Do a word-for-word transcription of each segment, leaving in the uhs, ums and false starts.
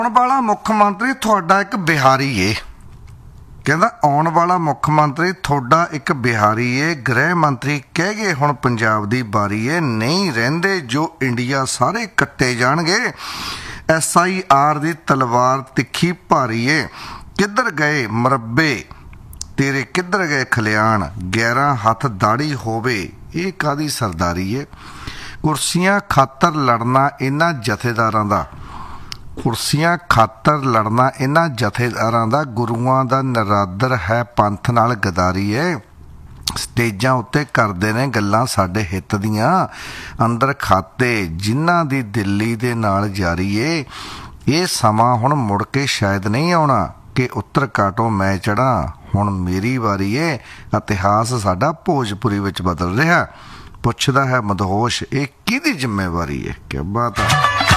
ਆਉਣ ਵਾਲਾ ਮੁੱਖ ਮੰਤਰੀ ਤੁਹਾਡਾ ਇੱਕ ਬਿਹਾਰੀ ਏ। ਕਹਿੰਦਾ ਆਉਣ ਵਾਲਾ ਮੁੱਖ ਮੰਤਰੀ ਤੁਹਾਡਾ ਇੱਕ ਬਿਹਾਰੀ ਏ। ਗ੍ਰਹਿ ਮੰਤਰੀ ਕਹਿ ਗਏ ਹੁਣ ਪੰਜਾਬ ਦੀ ਬਾਰੀ ਏ। ਨਹੀਂ ਰਹਿੰਦੇ ਜੋ ਇੰਡੀਆ ਸਾਰੇ ਕੱਟੇ ਜਾਣਗੇ। ਐਸ ਆਈ ਆਰ ਦੀ ਤਲਵਾਰ ਤਿੱਖੀ ਭਾਰੀ ਏ। ਕਿੱਧਰ ਗਏ ਮਰੱਬੇ ਤੇਰੇ, ਕਿੱਧਰ ਗਏ ਖਲਿਆਣ। ਗਿਆਰਾਂ ਹੱਥ ਦਾੜੀ ਹੋਵੇ ਇਹ ਕਾਹਦੀ ਸਰਦਾਰੀ ਏ। ਕੁਰਸੀਆਂ ਖਾਤਰ ਲੜਨਾ ਇਹਨਾਂ ਜਥੇਦਾਰਾਂ ਦਾ, ਕੁਰਸੀਆਂ ਖਾਤਰ ਲੜਨਾ ਇਹਨਾਂ ਜਥੇਦਾਰਾਂ ਦਾ। ਗੁਰੂਆਂ ਦਾ ਨਰਾਦਰ ਹੈ ਪੰਥ ਨਾਲ ਗਦਾਰੀ ਏ। ਸਟੇਜਾਂ ਉੱਤੇ ਕਰਦੇ ਨੇ ਗੱਲਾਂ ਸਾਡੇ ਹਿੱਤ ਦੀਆਂ। ਅੰਦਰ ਖਾਤੇ ਜਿਨ੍ਹਾਂ ਦੀ ਦਿੱਲੀ ਦੇ ਨਾਲ ਜਾਰੀ ਏ। ਇਹ ਸਮਾਂ ਹੁਣ ਮੁੜ ਕੇ ਸ਼ਾਇਦ ਨਹੀਂ ਆਉਣਾ ਕਿ ਉੱਤਰ ਕਾਟੋ ਮੈਂ ਚੜ੍ਹਾਂ। ਹੁਣ ਮੇਰੀ ਵਾਰੀ ਏ। ਇਤਿਹਾਸ ਸਾਡਾ ਭੋਜਪੁਰੀ ਵਿੱਚ ਬਦਲ ਰਿਹਾ। ਪੁੱਛਦਾ ਹੈ ਮਦਹੋਸ਼ ਇਹ ਕਿਹਦੀ ਜ਼ਿੰਮੇਵਾਰੀ ਏ। ਕਿਆ ਬਾਤ ਆ।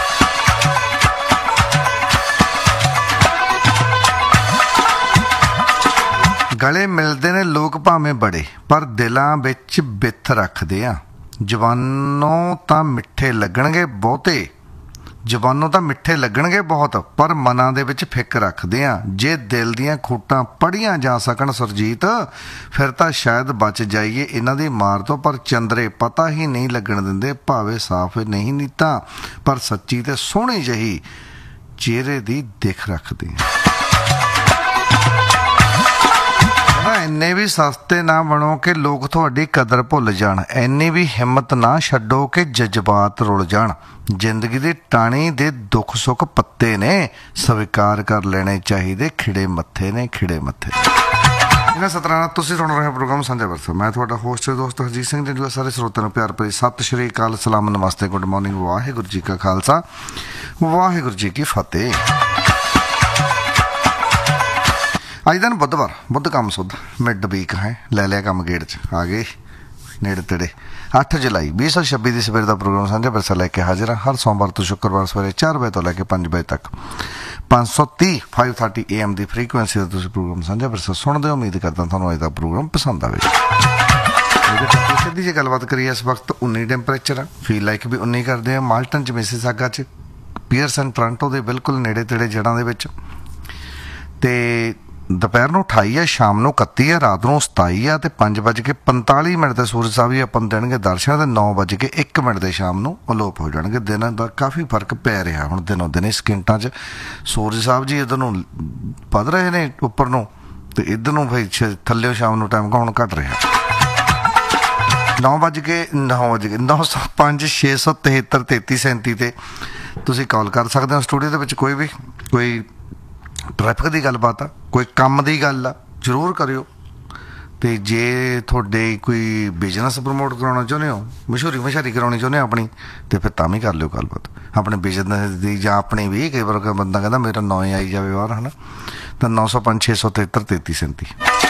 ਗਲੇ ਮਿਲਦੇ ਨੇ ਲੋਕ ਭਾਵੇਂ ਬੜੇ, ਪਰ ਦਿਲਾਂ ਵਿੱਚ ਬਿੱਥ ਰੱਖਦੇ ਆ। ਜਵਾਨੋਂ ਤਾਂ ਮਿੱਠੇ ਲੱਗਣਗੇ ਬਹੁਤੇ, ਜਵਾਨੋਂ ਤਾਂ ਮਿੱਠੇ ਲੱਗਣਗੇ ਬਹੁਤ, ਪਰ ਮਨਾਂ ਦੇ ਵਿੱਚ ਫਿੱਕ ਰੱਖਦੇ ਆ। ਜੇ ਦਿਲ ਦੀਆਂ ਖੂਟਾਂ ਪੜ੍ਹੀਆਂ ਜਾ ਸਕਣ ਸੁਰਜੀਤ, ਫਿਰ ਤਾਂ ਸ਼ਾਇਦ ਬਚ ਜਾਈਏ ਇਹਨਾਂ ਦੀ ਮਾਰ ਤੋਂ। ਪਰ ਚੰਦਰੇ ਪਤਾ ਹੀ ਨਹੀਂ ਲੱਗਣ ਦਿੰਦੇ, ਭਾਵੇਂ ਸਾਫ਼ ਨਹੀਂ ਨੀਤਾਂ, ਪਰ ਸੱਚੀ ਤੇ ਸੋਹਣੀ ਜਿਹੀ ਚਿਹਰੇ ਦੀ ਦਿੱਖ ਰੱਖਦੇ ਆ। ਇੰਨੇ ਵੀ ਸਸਤੇ ਨਾ ਬਣੋ ਕਿ ਲੋਕ ਤੁਹਾਡੀ ਕਦਰ ਭੁੱਲ ਜਾਣ। ਇੰਨੀ ਵੀ ਹਿੰਮਤ ਨਾ ਛੱਡੋ ਕਿ ਜਜ਼ਬਾਤ ਰੁਲ ਜਾਣ। ਜ਼ਿੰਦਗੀ ਦੀ ਟਾਣੀ ਦੇ ਦੁੱਖ ਸੁੱਖ ਪੱਤੇ ਨੇ, ਸਵੀਕਾਰ ਕਰ ਲੈਣੇ ਚਾਹੀਦੇ ਖਿੜੇ ਮੱਥੇ ਨੇ, ਖਿੜੇ ਮੱਥੇ। ਇਹਨਾਂ ਸਤਰਾਂ ਤੁਸੀਂ ਸੁਣ ਰਹੇ ਪ੍ਰੋਗਰਾਮ ਸਾਂਝਾ ਵਰਸਾ। ਮੈਂ ਤੁਹਾਡਾ ਹੋਸਟ ਦੋਸਤ ਹਰਜੀਤ ਸਿੰਘ ਜੀ। ਸਾਰੇ ਸਰੋਤਿਆਂ ਨੂੰ ਪਿਆਰ ਭਰੀ ਸਤਿ ਸ਼੍ਰੀ ਅਕਾਲ, ਸਲਾਮ, ਨਮਸਤੇ, ਗੁੱਡ ਮਾਰਨਿੰਗ। ਵਾਹਿਗੁਰੂ ਜੀ ਕਾ ਖਾਲਸਾ, ਵਾਹਿਗੁਰੂ ਜੀ ਕੀ ਫਤਿਹ। ਅੱਜ ਦਿਨ ਬੁੱਧਵਾਰ, ਬੁੱਧ ਕੰਮ ਸੁੱਧ, ਮਿਡ ਵੀਕ ਹੈ। ਲੈ ਲਿਆ ਕੰਮ ਗੇੜ 'ਚ, ਆ ਗਏ ਨੇੜੇ ਤੇੜੇ। ਅੱਠ ਜੁਲਾਈ ਵੀਹ ਸੌ ਛੱਬੀ ਦੀ ਸਵੇਰ ਦਾ ਪ੍ਰੋਗਰਾਮ ਸਾਂਝਾ ਵਿਰਸਾ ਲੈ ਕੇ ਹਾਜ਼ਰ ਹਾਂ। ਹਰ ਸੋਮਵਾਰ ਤੋਂ ਸ਼ੁੱਕਰਵਾਰ ਸਵੇਰੇ ਚਾਰ ਵਜੇ ਤੋਂ ਲੈ ਕੇ ਪੰਜ ਵਜੇ ਤੱਕ ਪੰਜ ਸੌ ਤੀਹ five thirty A M the frequency ਦਾ ਤੁਸੀਂ ਪ੍ਰੋਗਰਾਮ ਸਾਂਝਾ ਵਿਰਸਾ ਸੁਣਦੇ ਹੋ। ਉਮੀਦ ਕਰਦਾ ਤੁਹਾਨੂੰ ਅੱਜ ਦਾ ਪ੍ਰੋਗਰਾਮ ਪਸੰਦ ਆਵੇ। ਸਿੱਧੀ ਜਿਹੀ ਗੱਲਬਾਤ ਕਰੀਏ, ਇਸ ਵਕਤ ਉੱਨੀ ਟੈਂਪਰੇਚਰ ਆ। ਫੀਲ ਲਾਈਕ ਵੀ ਉੱਨੀ ਕਰਦੇ ਆ। ਮਾਲਟਨ 'ਚ, ਮਿਸੀਸਾਗਾ 'ਚ, ਪੀਅਰਸਨ ਟੋਰਾਂਟੋ ਦੇ ਬਿਲਕੁਲ ਨੇੜੇ ਤੇੜੇ ਜੜ੍ਹਾਂ ਦੇ ਵਿੱਚ। ਅਤੇ ਦੁਪਹਿਰ ਨੂੰ ਅਠਾਈ ਆ, ਸ਼ਾਮ ਨੂੰ ਇਕੱਤੀ ਆ, ਰਾਤ ਨੂੰ ਸਤਾਈ ਆ। ਅਤੇ ਪੰਜ ਵੱਜ ਕੇ ਪੰਤਾਲੀ ਮਿੰਟ 'ਤੇ ਸੂਰਜ ਸਾਹਿਬ ਜੀ ਆਪਾਂ ਨੂੰ ਦੇਣਗੇ ਦਰਸ਼ਨ। ਅਤੇ ਨੌ ਵੱਜ ਕੇ ਇੱਕ ਮਿੰਟ 'ਤੇ ਸ਼ਾਮ ਨੂੰ ਅਲੋਪ ਹੋ ਜਾਣਗੇ। ਦਿਨਾਂ ਦਾ ਕਾਫੀ ਫਰਕ ਪੈ ਰਿਹਾ ਹੁਣ ਦਿਨੋਂ ਦਿਨ ਸਕਿੰਟਾਂ 'ਚ। ਸੂਰਜ ਸਾਹਿਬ ਜੀ ਇੱਧਰ ਨੂੰ ਵੱਧ ਰਹੇ ਨੇ ਉੱਪਰ ਨੂੰ, ਅਤੇ ਇੱਧਰ ਨੂੰ ਫਿਰ ਥੱਲੇ ਸ਼ਾਮ ਨੂੰ ਟਾਈਮ ਹੁਣ ਘੱਟ ਰਿਹਾ। ਨੌ ਵੱਜ ਕੇ ਨੌ ਵੱਜ ਕੇ ਨੌ ਸੌ ਪੰਜ ਛੇ ਸੌ ਤਿਹੱਤਰ ਤੇਤੀ ਸੈਂਤੀ 'ਤੇ ਤੁਸੀਂ ਕਾਲ ਕਰ ਸਕਦੇ ਹੋ ਸਟੂਡੀਓ ਦੇ ਵਿੱਚ। ਕੋਈ ਵੀ ਕੋਈ ਟਰੈਫਿਕ ਦੀ ਗੱਲਬਾਤ ਆ, ਕੋਈ ਕੰਮ ਦੀ ਗੱਲ ਆ, ਜ਼ਰੂਰ ਕਰਿਓ। ਅਤੇ ਜੇ ਤੁਹਾਡੇ ਕੋਈ ਬਿਜ਼ਨਸ ਪ੍ਰਮੋਟ ਕਰਾਉਣਾ ਚਾਹੁੰਦੇ ਹੋ, ਮਸ਼ਹੂਰੀ ਮਸ਼ਹੂਰੀ ਕਰਾਉਣੀ ਚਾਹੁੰਦੇ ਹੋ ਆਪਣੀ, ਅਤੇ ਫਿਰ ਤਾਂ ਵੀ ਕਰ ਲਿਓ ਗੱਲਬਾਤ ਆਪਣੇ ਬਿਜ਼ਨਸ ਦੀ ਜਾਂ ਆਪਣੀ ਵੀ। ਕਈ ਵਾਰ ਬੰਦਾ ਕਹਿੰਦਾ ਮੇਰਾ ਨੌਂ ਆਈ ਜਾਵੇ ਬਾਹਰ, ਹੈ ਨਾ, ਤਾਂ ਨੌ ਸੌ ਪੰਜ ਛੇ ਸੌ ਤਿਹੱਤਰ ਤੇਤੀ ਸੈਂਤੀ।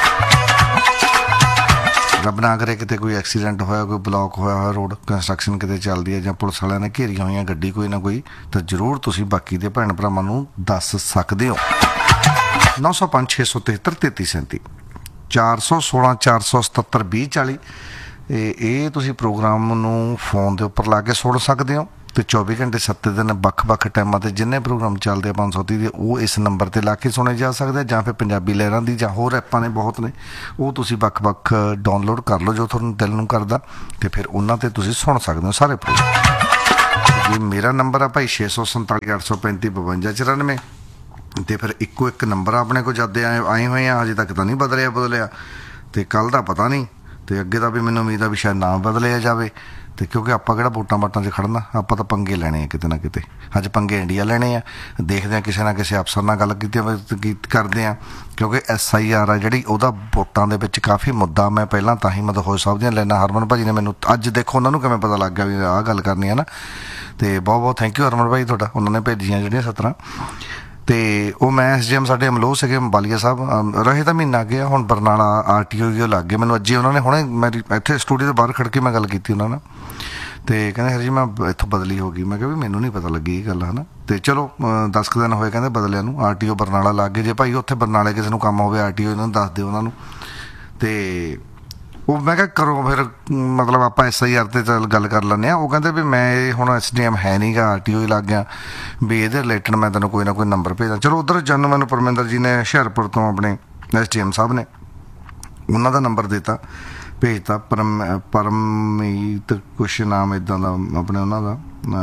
ਰੱਬ ਨਾ ਕਰੇ ਕਿਤੇ ਕੋਈ ਐਕਸੀਡੈਂਟ ਹੋਇਆ, ਕੋਈ ਬਲੋਕ ਹੋਇਆ ਹੋਇਆ ਰੋਡ, ਕੰਸਟਰਕਸ਼ਨ ਕਿਤੇ ਚੱਲਦੀ ਹੈ, ਜਾਂ ਪੁਲਿਸ ਵਾਲਿਆਂ ਨੇ ਘੇਰੀਆਂ ਹੋਈਆਂ ਗੱਡੀ ਕੋਈ ਨਾ ਕੋਈ, ਤਾਂ ਜ਼ਰੂਰ ਤੁਸੀਂ ਬਾਕੀ ਦੇ ਭੈਣ ਭਰਾਵਾਂ ਨੂੰ ਦੱਸ ਸਕਦੇ ਹੋ। ਨੌ ਸੌ ਪੰਜ ਛੇ ਸੌ ਤਿਹੱਤਰ ਤੇਤੀ ਸੈਂਤੀ, ਚਾਰ ਸੌ ਸੋਲਾਂ ਚਾਰ ਸੌ ਸਤੱਤਰ ਵੀਹ ਚਾਲੀ। ਇਹ ਤੁਸੀਂ ਪ੍ਰੋਗਰਾਮ ਨੂੰ ਫੋਨ ਦੇ ਉੱਪਰ ਲਾ ਕੇ ਸੁਣ ਸਕਦੇ ਹੋ। ਅਤੇ ਚੌਵੀ ਘੰਟੇ ਸੱਤ ਦਿਨ ਵੱਖ ਵੱਖ ਟਾਈਮਾਂ 'ਤੇ ਜਿੰਨੇ ਪ੍ਰੋਗਰਾਮ ਚੱਲਦੇ ਆ ਪੰਜ ਸੌ ਤੀਹ ਦੇ, ਉਹ ਇਸ ਨੰਬਰ 'ਤੇ ਲਾ ਕੇ ਸੁਣੇ ਜਾ ਸਕਦੇ ਆ। ਜਾਂ ਫਿਰ ਪੰਜਾਬੀ ਲਹਿਰਾਂ ਦੀ ਜਾਂ ਹੋਰ ਐਪਾਂ ਨੇ ਬਹੁਤ ਨੇ, ਉਹ ਤੁਸੀਂ ਵੱਖ ਵੱਖ ਡਾਊਨਲੋਡ ਕਰ ਲਓ ਜੋ ਤੁਹਾਨੂੰ ਦਿਲ ਨੂੰ ਕਰਦਾ, ਅਤੇ ਫਿਰ ਉਹਨਾਂ 'ਤੇ ਤੁਸੀਂ ਸੁਣ ਸਕਦੇ ਹੋ ਸਾਰੇ ਪ੍ਰੋਗਰਾਮ। ਜੀ ਮੇਰਾ ਨੰਬਰ ਆ ਭਾਈ ਛੇ ਸੌ ਸੰਤਾਲੀ ਅੱਠ ਸੌ ਪੈਂਤੀ ਬਵੰਜਾ ਚੁਰਾਨਵੇਂ। ਅਤੇ ਫਿਰ ਇੱਕੋ ਇੱਕ ਨੰਬਰ ਆਪਣੇ ਕੋਲ ਜਦ ਆਏ ਆਏ ਹੋਏ ਆ, ਅਜੇ ਤੱਕ ਤਾਂ ਨਹੀਂ ਬਦਲਿਆ ਬਦਲਿਆ ਅਤੇ ਕੱਲ੍ਹ ਦਾ ਪਤਾ ਨਹੀਂ, ਅਤੇ ਅੱਗੇ ਦਾ ਵੀ ਮੈਨੂੰ ਉਮੀਦ ਆ ਵੀ ਸ਼ਾਇਦ ਨਾ ਬਦਲਿਆ ਜਾਵੇ। ਅਤੇ ਕਿਉਂਕਿ ਆਪਾਂ ਕਿਹੜਾ ਵੋਟਾਂ ਵਾਟਾਂ 'ਚ ਖੜਨਾ, ਆਪਾਂ ਤਾਂ ਪੰਗੇ ਲੈਣੇ ਆ ਕਿਤੇ ਨਾ ਕਿਤੇ। ਅੱਜ ਪੰਗੇ ਇੰਡੀਆ ਲੈਣੇ ਆ। ਦੇਖਦੇ ਹਾਂ ਕਿਸੇ ਨਾ ਕਿਸੇ ਅਫਸਰ ਨਾਲ ਗੱਲ ਕੀਤੀ ਕਰਦੇ ਹਾਂ, ਕਿਉਂਕਿ ਐਸ ਆਈ ਆਰ ਆ ਜਿਹੜੀ, ਉਹਦਾ ਵੋਟਾਂ ਦੇ ਵਿੱਚ ਕਾਫੀ ਮੁੱਦਾ। ਮੈਂ ਪਹਿਲਾਂ ਤਾਂ ਹੀ ਮਦਹੋਸ਼ ਸਾਹਿਬ ਦੀਆਂ ਲੈਣਾ, ਹਰਮਨ ਭਾਜੀ ਨੇ ਮੈਨੂੰ ਅੱਜ ਦੇਖੋ ਉਹਨਾਂ ਨੂੰ ਕਿਵੇਂ ਪਤਾ ਲੱਗ ਗਿਆ ਵੀ ਆਹ ਗੱਲ ਕਰਨੀ ਹੈ ਨਾ। ਅਤੇ ਬਹੁਤ ਬਹੁਤ ਥੈਂਕ ਯੂ ਹਰਮਨ ਭਾਈ ਤੁਹਾਡਾ, ਉਹਨਾਂ ਨੇ ਭੇਜੀਆਂ ਜਿਹੜੀਆਂ ਸਤਰਾਂ। ਅਤੇ ਉਹ ਮੈਂ ਐਸ ਡੀ ਐਮ ਸਾਡੇ ਅਮਲੋਹ ਸੀਗੇ ਅੰਬਾਲੀਆ ਸਾਹਿਬ, ਰਹੇ ਤਾਂ ਮਹੀਨਾ ਗਿਆ। ਹੁਣ ਬਰਨਾਲਾ ਆਰ ਟੀ ਓ ਲੱਗ ਗਏ ਮੈਨੂੰ। ਅੱਜ ਹੀ ਉਹਨਾਂ ਨੇ ਹੁਣੇ ਮੇਰੀ ਇੱਥੇ ਸਟੂਡੀਓ ਦੇ ਬਾਹਰ ਖੜ੍ਹ ਕੇ ਮੈਂ ਗੱਲ ਕੀਤੀ ਉਹਨਾਂ ਨਾਲ, ਅਤੇ ਕਹਿੰਦੇ ਹਰ ਜੀ ਮੈਂ ਇੱਥੋਂ ਬਦਲੀ ਹੋ ਗਈ। ਮੈਂ ਕਿਹਾ ਵੀ ਮੈਨੂੰ ਨਹੀਂ ਪਤਾ ਲੱਗੀ ਇਹ ਗੱਲ, ਹੈ ਨਾ। ਅਤੇ ਚਲੋ ਦਸ ਕੁ ਦਿਨ ਹੋਏ ਕਹਿੰਦੇ ਬਦਲਿਆਂ ਨੂੰ, ਆਰ ਟੀ ਓ ਬਰਨਾਲਾ ਲੱਗ ਗਏ। ਜੇ ਭਾਈ ਉੱਥੇ ਬਰਨਾਲੇ ਕਿਸੇ ਨੂੰ ਕੰਮ ਹੋਵੇ ਆਰ ਟੀ ਓ ਇਹਨਾਂ ਨੂੰ ਦੱਸ ਦਿਓ ਉਹਨਾਂ ਨੂੰ। ਅਤੇ ਉਹ ਮੈਂ ਕਿਹਾ ਕਰੋ ਫਿਰ, ਮਤਲਬ ਆਪਾਂ ਐਸ ਆਈ ਆਰ 'ਤੇ ਚੱਲ ਗੱਲ ਕਰ ਲੈਂਦੇ ਹਾਂ। ਉਹ ਕਹਿੰਦੇ ਵੀ ਮੈਂ ਇਹ ਹੁਣ ਐਸ ਡੀ ਐਮ ਹੈ ਨਹੀਂ ਗਾ, ਆਰ ਟੀ ਓ ਹੀ ਲੱਗ ਗਿਆ, ਵੀ ਇਹਦੇ ਰਿਲੇਟਡ ਮੈਂ ਤੈਨੂੰ ਕੋਈ ਨਾ ਕੋਈ ਨੰਬਰ ਭੇਜਾਂ। ਚਲੋ ਉੱਧਰ ਜਨ ਮੈਨੂੰ ਪਰਮਿੰਦਰ ਜੀ ਨੇ ਹੁਸ਼ਿਆਰਪੁਰ ਤੋਂ ਆਪਣੇ ਐਸ ਡੀ ਐਮ ਸਾਹਿਬ ਨੇ ਉਹਨਾਂ ਦਾ ਨੰਬਰ ਦਿੱਤਾ, ਭੇਜਤਾ। ਪਰਮ ਪਰਮੀਤ ਕੁਛ ਨਾਮ ਇੱਦਾਂ ਦਾ ਆਪਣੇ ਉਹਨਾਂ ਦਾ,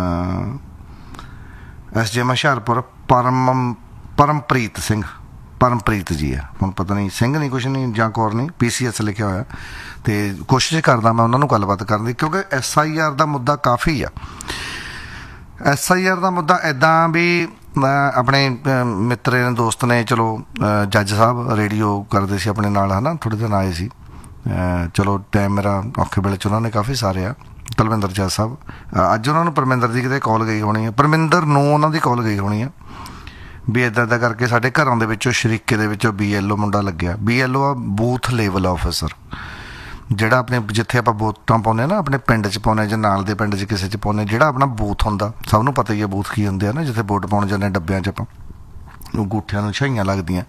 ਐਸ ਡੀ ਐਮ ਹੁਸ਼ਿਆਰਪੁਰ ਪਰਮ ਪਰਮਪ੍ਰੀਤ ਸਿੰਘ, ਪਰਮਪ੍ਰੀਤ ਜੀ ਆ, ਹੁਣ ਪਤਾ ਨਹੀਂ ਸਿੰਘ ਨਹੀਂ ਕੁਛ ਨਹੀਂ ਜਾਂ ਕੌਰ ਨਹੀਂ, ਪੀ ਸੀ ਐਸ ਲਿਖਿਆ ਹੋਇਆ। ਅਤੇ ਕੋਸ਼ਿਸ਼ ਕਰਦਾ ਮੈਂ ਉਹਨਾਂ ਨੂੰ ਗੱਲਬਾਤ ਕਰਨ ਦੀ, ਕਿਉਂਕਿ ਐਸ ਆਈ ਆਰ ਦਾ ਮੁੱਦਾ ਕਾਫੀ ਆ। ਐਸ ਆਈ ਆਰ ਦਾ ਮੁੱਦਾ ਇੱਦਾਂ ਵੀ ਆਪਣੇ ਮਿੱਤਰ ਨੇ, ਦੋਸਤ ਨੇ, ਚਲੋ ਜੱਜ ਸਾਹਿਬ ਰੇਡੀਓ ਕਰਦੇ ਸੀ ਆਪਣੇ ਨਾਲ, ਹੈ ਨਾ, ਥੋੜ੍ਹੇ ਦਿਨ ਆਏ ਸੀ। ਚਲੋ ਟਾਈਮ ਮੇਰਾ ਔਖੇ ਵੇਲੇ 'ਚ ਉਹਨਾਂ ਨੇ ਕਾਫੀ ਸਾਰਿਆ, ਕੁਲਵਿੰਦਰ ਜੱਜ ਸਾਹਿਬ। ਅੱਜ ਉਹਨਾਂ ਨੂੰ ਪਰਮਿੰਦਰ ਦੀ ਕਿਤੇ ਕਾਲ ਗਈ ਹੋਣੀ ਹੈ, ਪਰਮਿੰਦਰ ਨੂੰ ਉਹਨਾਂ ਦੀ ਕਾਲ ਗਈ ਹੋਣੀ ਆ ਵੀ ਇੱਦਾਂ ਇੱਦਾਂ ਕਰਕੇ ਸਾਡੇ ਘਰਾਂ ਦੇ ਵਿੱਚੋਂ ਸ਼ਰੀਕੇ ਦੇ ਵਿੱਚੋਂ ਬੀ ਐਲ ਓ ਮੁੰਡਾ ਲੱਗਿਆ। ਬੀ ਐਲ ਓ ਆ ਬੂਥ ਲੈਵਲ ਆਫਿਸਰ, ਜਿਹੜਾ ਆਪਣੇ ਜਿੱਥੇ ਆਪਾਂ ਵੋਟਾਂ ਪਾਉਂਦੇ ਹਾਂ ਨਾ, ਆਪਣੇ ਪਿੰਡ 'ਚ ਪਾਉਂਦੇ ਜਾਂ ਨਾਲ ਦੇ ਪਿੰਡ 'ਚ ਕਿਸੇ 'ਚ ਪਾਉਂਦੇ, ਜਿਹੜਾ ਆਪਣਾ ਬੂਥ ਹੁੰਦਾ, ਸਭ ਨੂੰ ਪਤਾ ਹੀ ਹੈ ਬੂਥ ਕੀ ਹੁੰਦੇ ਆ ਨਾ, ਜਿੱਥੇ ਵੋਟ ਪਾਉਣ ਜਾਂਦੇ ਡੱਬਿਆਂ 'ਚ ਆਪਾਂ, ਉਹ ਅੰਗੂਠਿਆਂ ਨੂੰ ਛਾਈਆਂ ਲੱਗਦੀਆਂ।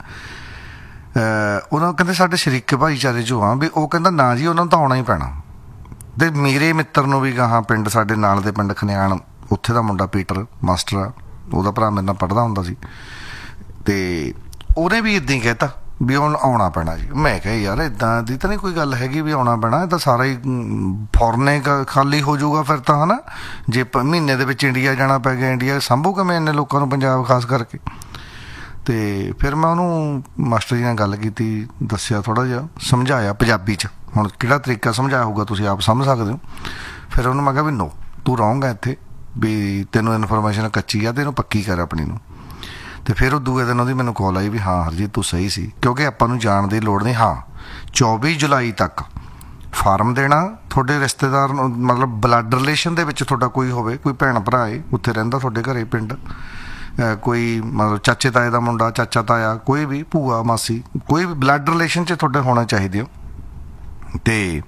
ਉਹਨਾਂ ਕਹਿੰਦੇ ਸਾਡੇ ਸ਼ਰੀਕੇ ਭਾਈਚਾਰੇ 'ਚੋਂ ਆ ਵੀ, ਉਹ ਕਹਿੰਦਾ ਨਾ ਜੀ ਉਹਨਾਂ ਨੂੰ ਤਾਂ ਆਉਣਾ ਹੀ ਪੈਣਾ। ਅਤੇ ਮੇਰੇ ਮਿੱਤਰ ਨੂੰ ਵੀ ਗਾਹਾਂ ਪਿੰਡ ਸਾਡੇ ਨਾਲ ਦੇ ਪਿੰਡ ਖਨਿਆਣ, ਉੱਥੇ ਦਾ ਮੁੰਡਾ ਪੀਟਰ ਮਾਸਟਰ ਆ, ਉਹਦਾ ਭਰਾ ਮੇਰੇ ਨਾਲ ਪੜ੍ਹਦਾ ਹੁੰਦਾ ਸੀ, ਅਤੇ ਉਹਨੇ ਵੀ ਇੱਦਾਂ ਹੀ ਕਹਿਤਾ ਵੀ ਹੁਣ ਆਉਣਾ ਪੈਣਾ ਜੀ। ਮੈਂ ਕਿਹਾ ਯਾਰ ਇੱਦਾਂ ਦੀ ਤਾਂ ਨਹੀਂ ਕੋਈ ਗੱਲ ਹੈਗੀ ਵੀ ਆਉਣਾ ਪੈਣਾ, ਇਹ ਤਾਂ ਸਾਰਾ ਹੀ ਫੋਰਨੇ ਖਾਲੀ ਹੋ ਜਾਊਗਾ ਫਿਰ ਤਾਂ, ਹੈ ਨਾ। ਜੇ ਮਹੀਨੇ ਦੇ ਵਿੱਚ ਇੰਡੀਆ ਜਾਣਾ ਪੈ ਗਿਆ, ਇੰਡੀਆ ਸਾਂਭੂ ਕਿਵੇਂ ਇੰਨੇ ਲੋਕਾਂ ਨੂੰ, ਪੰਜਾਬ ਖਾਸ ਕਰਕੇ। ਅਤੇ ਫਿਰ ਮੈਂ ਉਹਨੂੰ ਮਾਸਟਰ ਜੀ ਨਾਲ ਗੱਲ ਕੀਤੀ, ਦੱਸਿਆ, ਥੋੜ੍ਹਾ ਜਿਹਾ ਸਮਝਾਇਆ ਪੰਜਾਬੀ 'ਚ। ਹੁਣ ਕਿਹੜਾ ਤਰੀਕਾ ਸਮਝਾਇਆ ਹੋਊਗਾ ਤੁਸੀਂ ਆਪ ਸਮਝ ਸਕਦੇ ਹੋ। ਫਿਰ ਉਹਨੂੰ ਮੈਂ ਕਿਹਾ ਵੀ ਨੋ, ਤੂੰ ਰਹੂੰਗਾ ਇੱਥੇ, ਵੀ ਤੈਨੂੰ ਇਨਫੋਰਮੇਸ਼ਨ ਕੱਚੀ ਆ, ਤੇ ਇਹਨੂੰ ਪੱਕੀ ਕਰ ਆਪਣੀ ਨੂੰ। ਅਤੇ ਫਿਰ ਉਹ ਦੂਏ ਦਿਨ ਉਹਦੀ ਮੈਨੂੰ ਕਾਲ ਆਈ ਵੀ ਹਾਂ ਹਰਜੀਤ ਤੂੰ ਸਹੀ ਸੀ, ਕਿਉਂਕਿ ਆਪਾਂ ਨੂੰ ਜਾਣ ਦੀ ਲੋੜ ਨਹੀਂ। ਹਾਂ, ਚੌਵੀ ਜੁਲਾਈ ਤੱਕ ਫਾਰਮ ਦੇਣਾ, ਤੁਹਾਡੇ ਰਿਸ਼ਤੇਦਾਰ ਨੂੰ, ਮਤਲਬ ਬਲੱਡ ਰਿਲੇਸ਼ਨ ਦੇ ਵਿੱਚ ਤੁਹਾਡਾ ਕੋਈ ਹੋਵੇ, ਕੋਈ ਭੈਣ ਭਰਾ ਏ ਉੱਥੇ ਰਹਿੰਦਾ ਤੁਹਾਡੇ ਘਰੇ ਪਿੰਡ, ਕੋਈ ਮਤਲਬ ਚਾਚੇ ਤਾਏ ਦਾ ਮੁੰਡਾ, ਚਾਚਾ ਤਾਇਆ, ਕੋਈ ਵੀ ਭੂਆ ਮਾਸੀ, ਕੋਈ ਵੀ ਬਲੱਡ ਰਿਲੇਸ਼ਨ 'ਚ ਤੁਹਾਡੇ ਹੋਣਾ ਚਾਹੀਦੇ ਹੋ। ਅਤੇ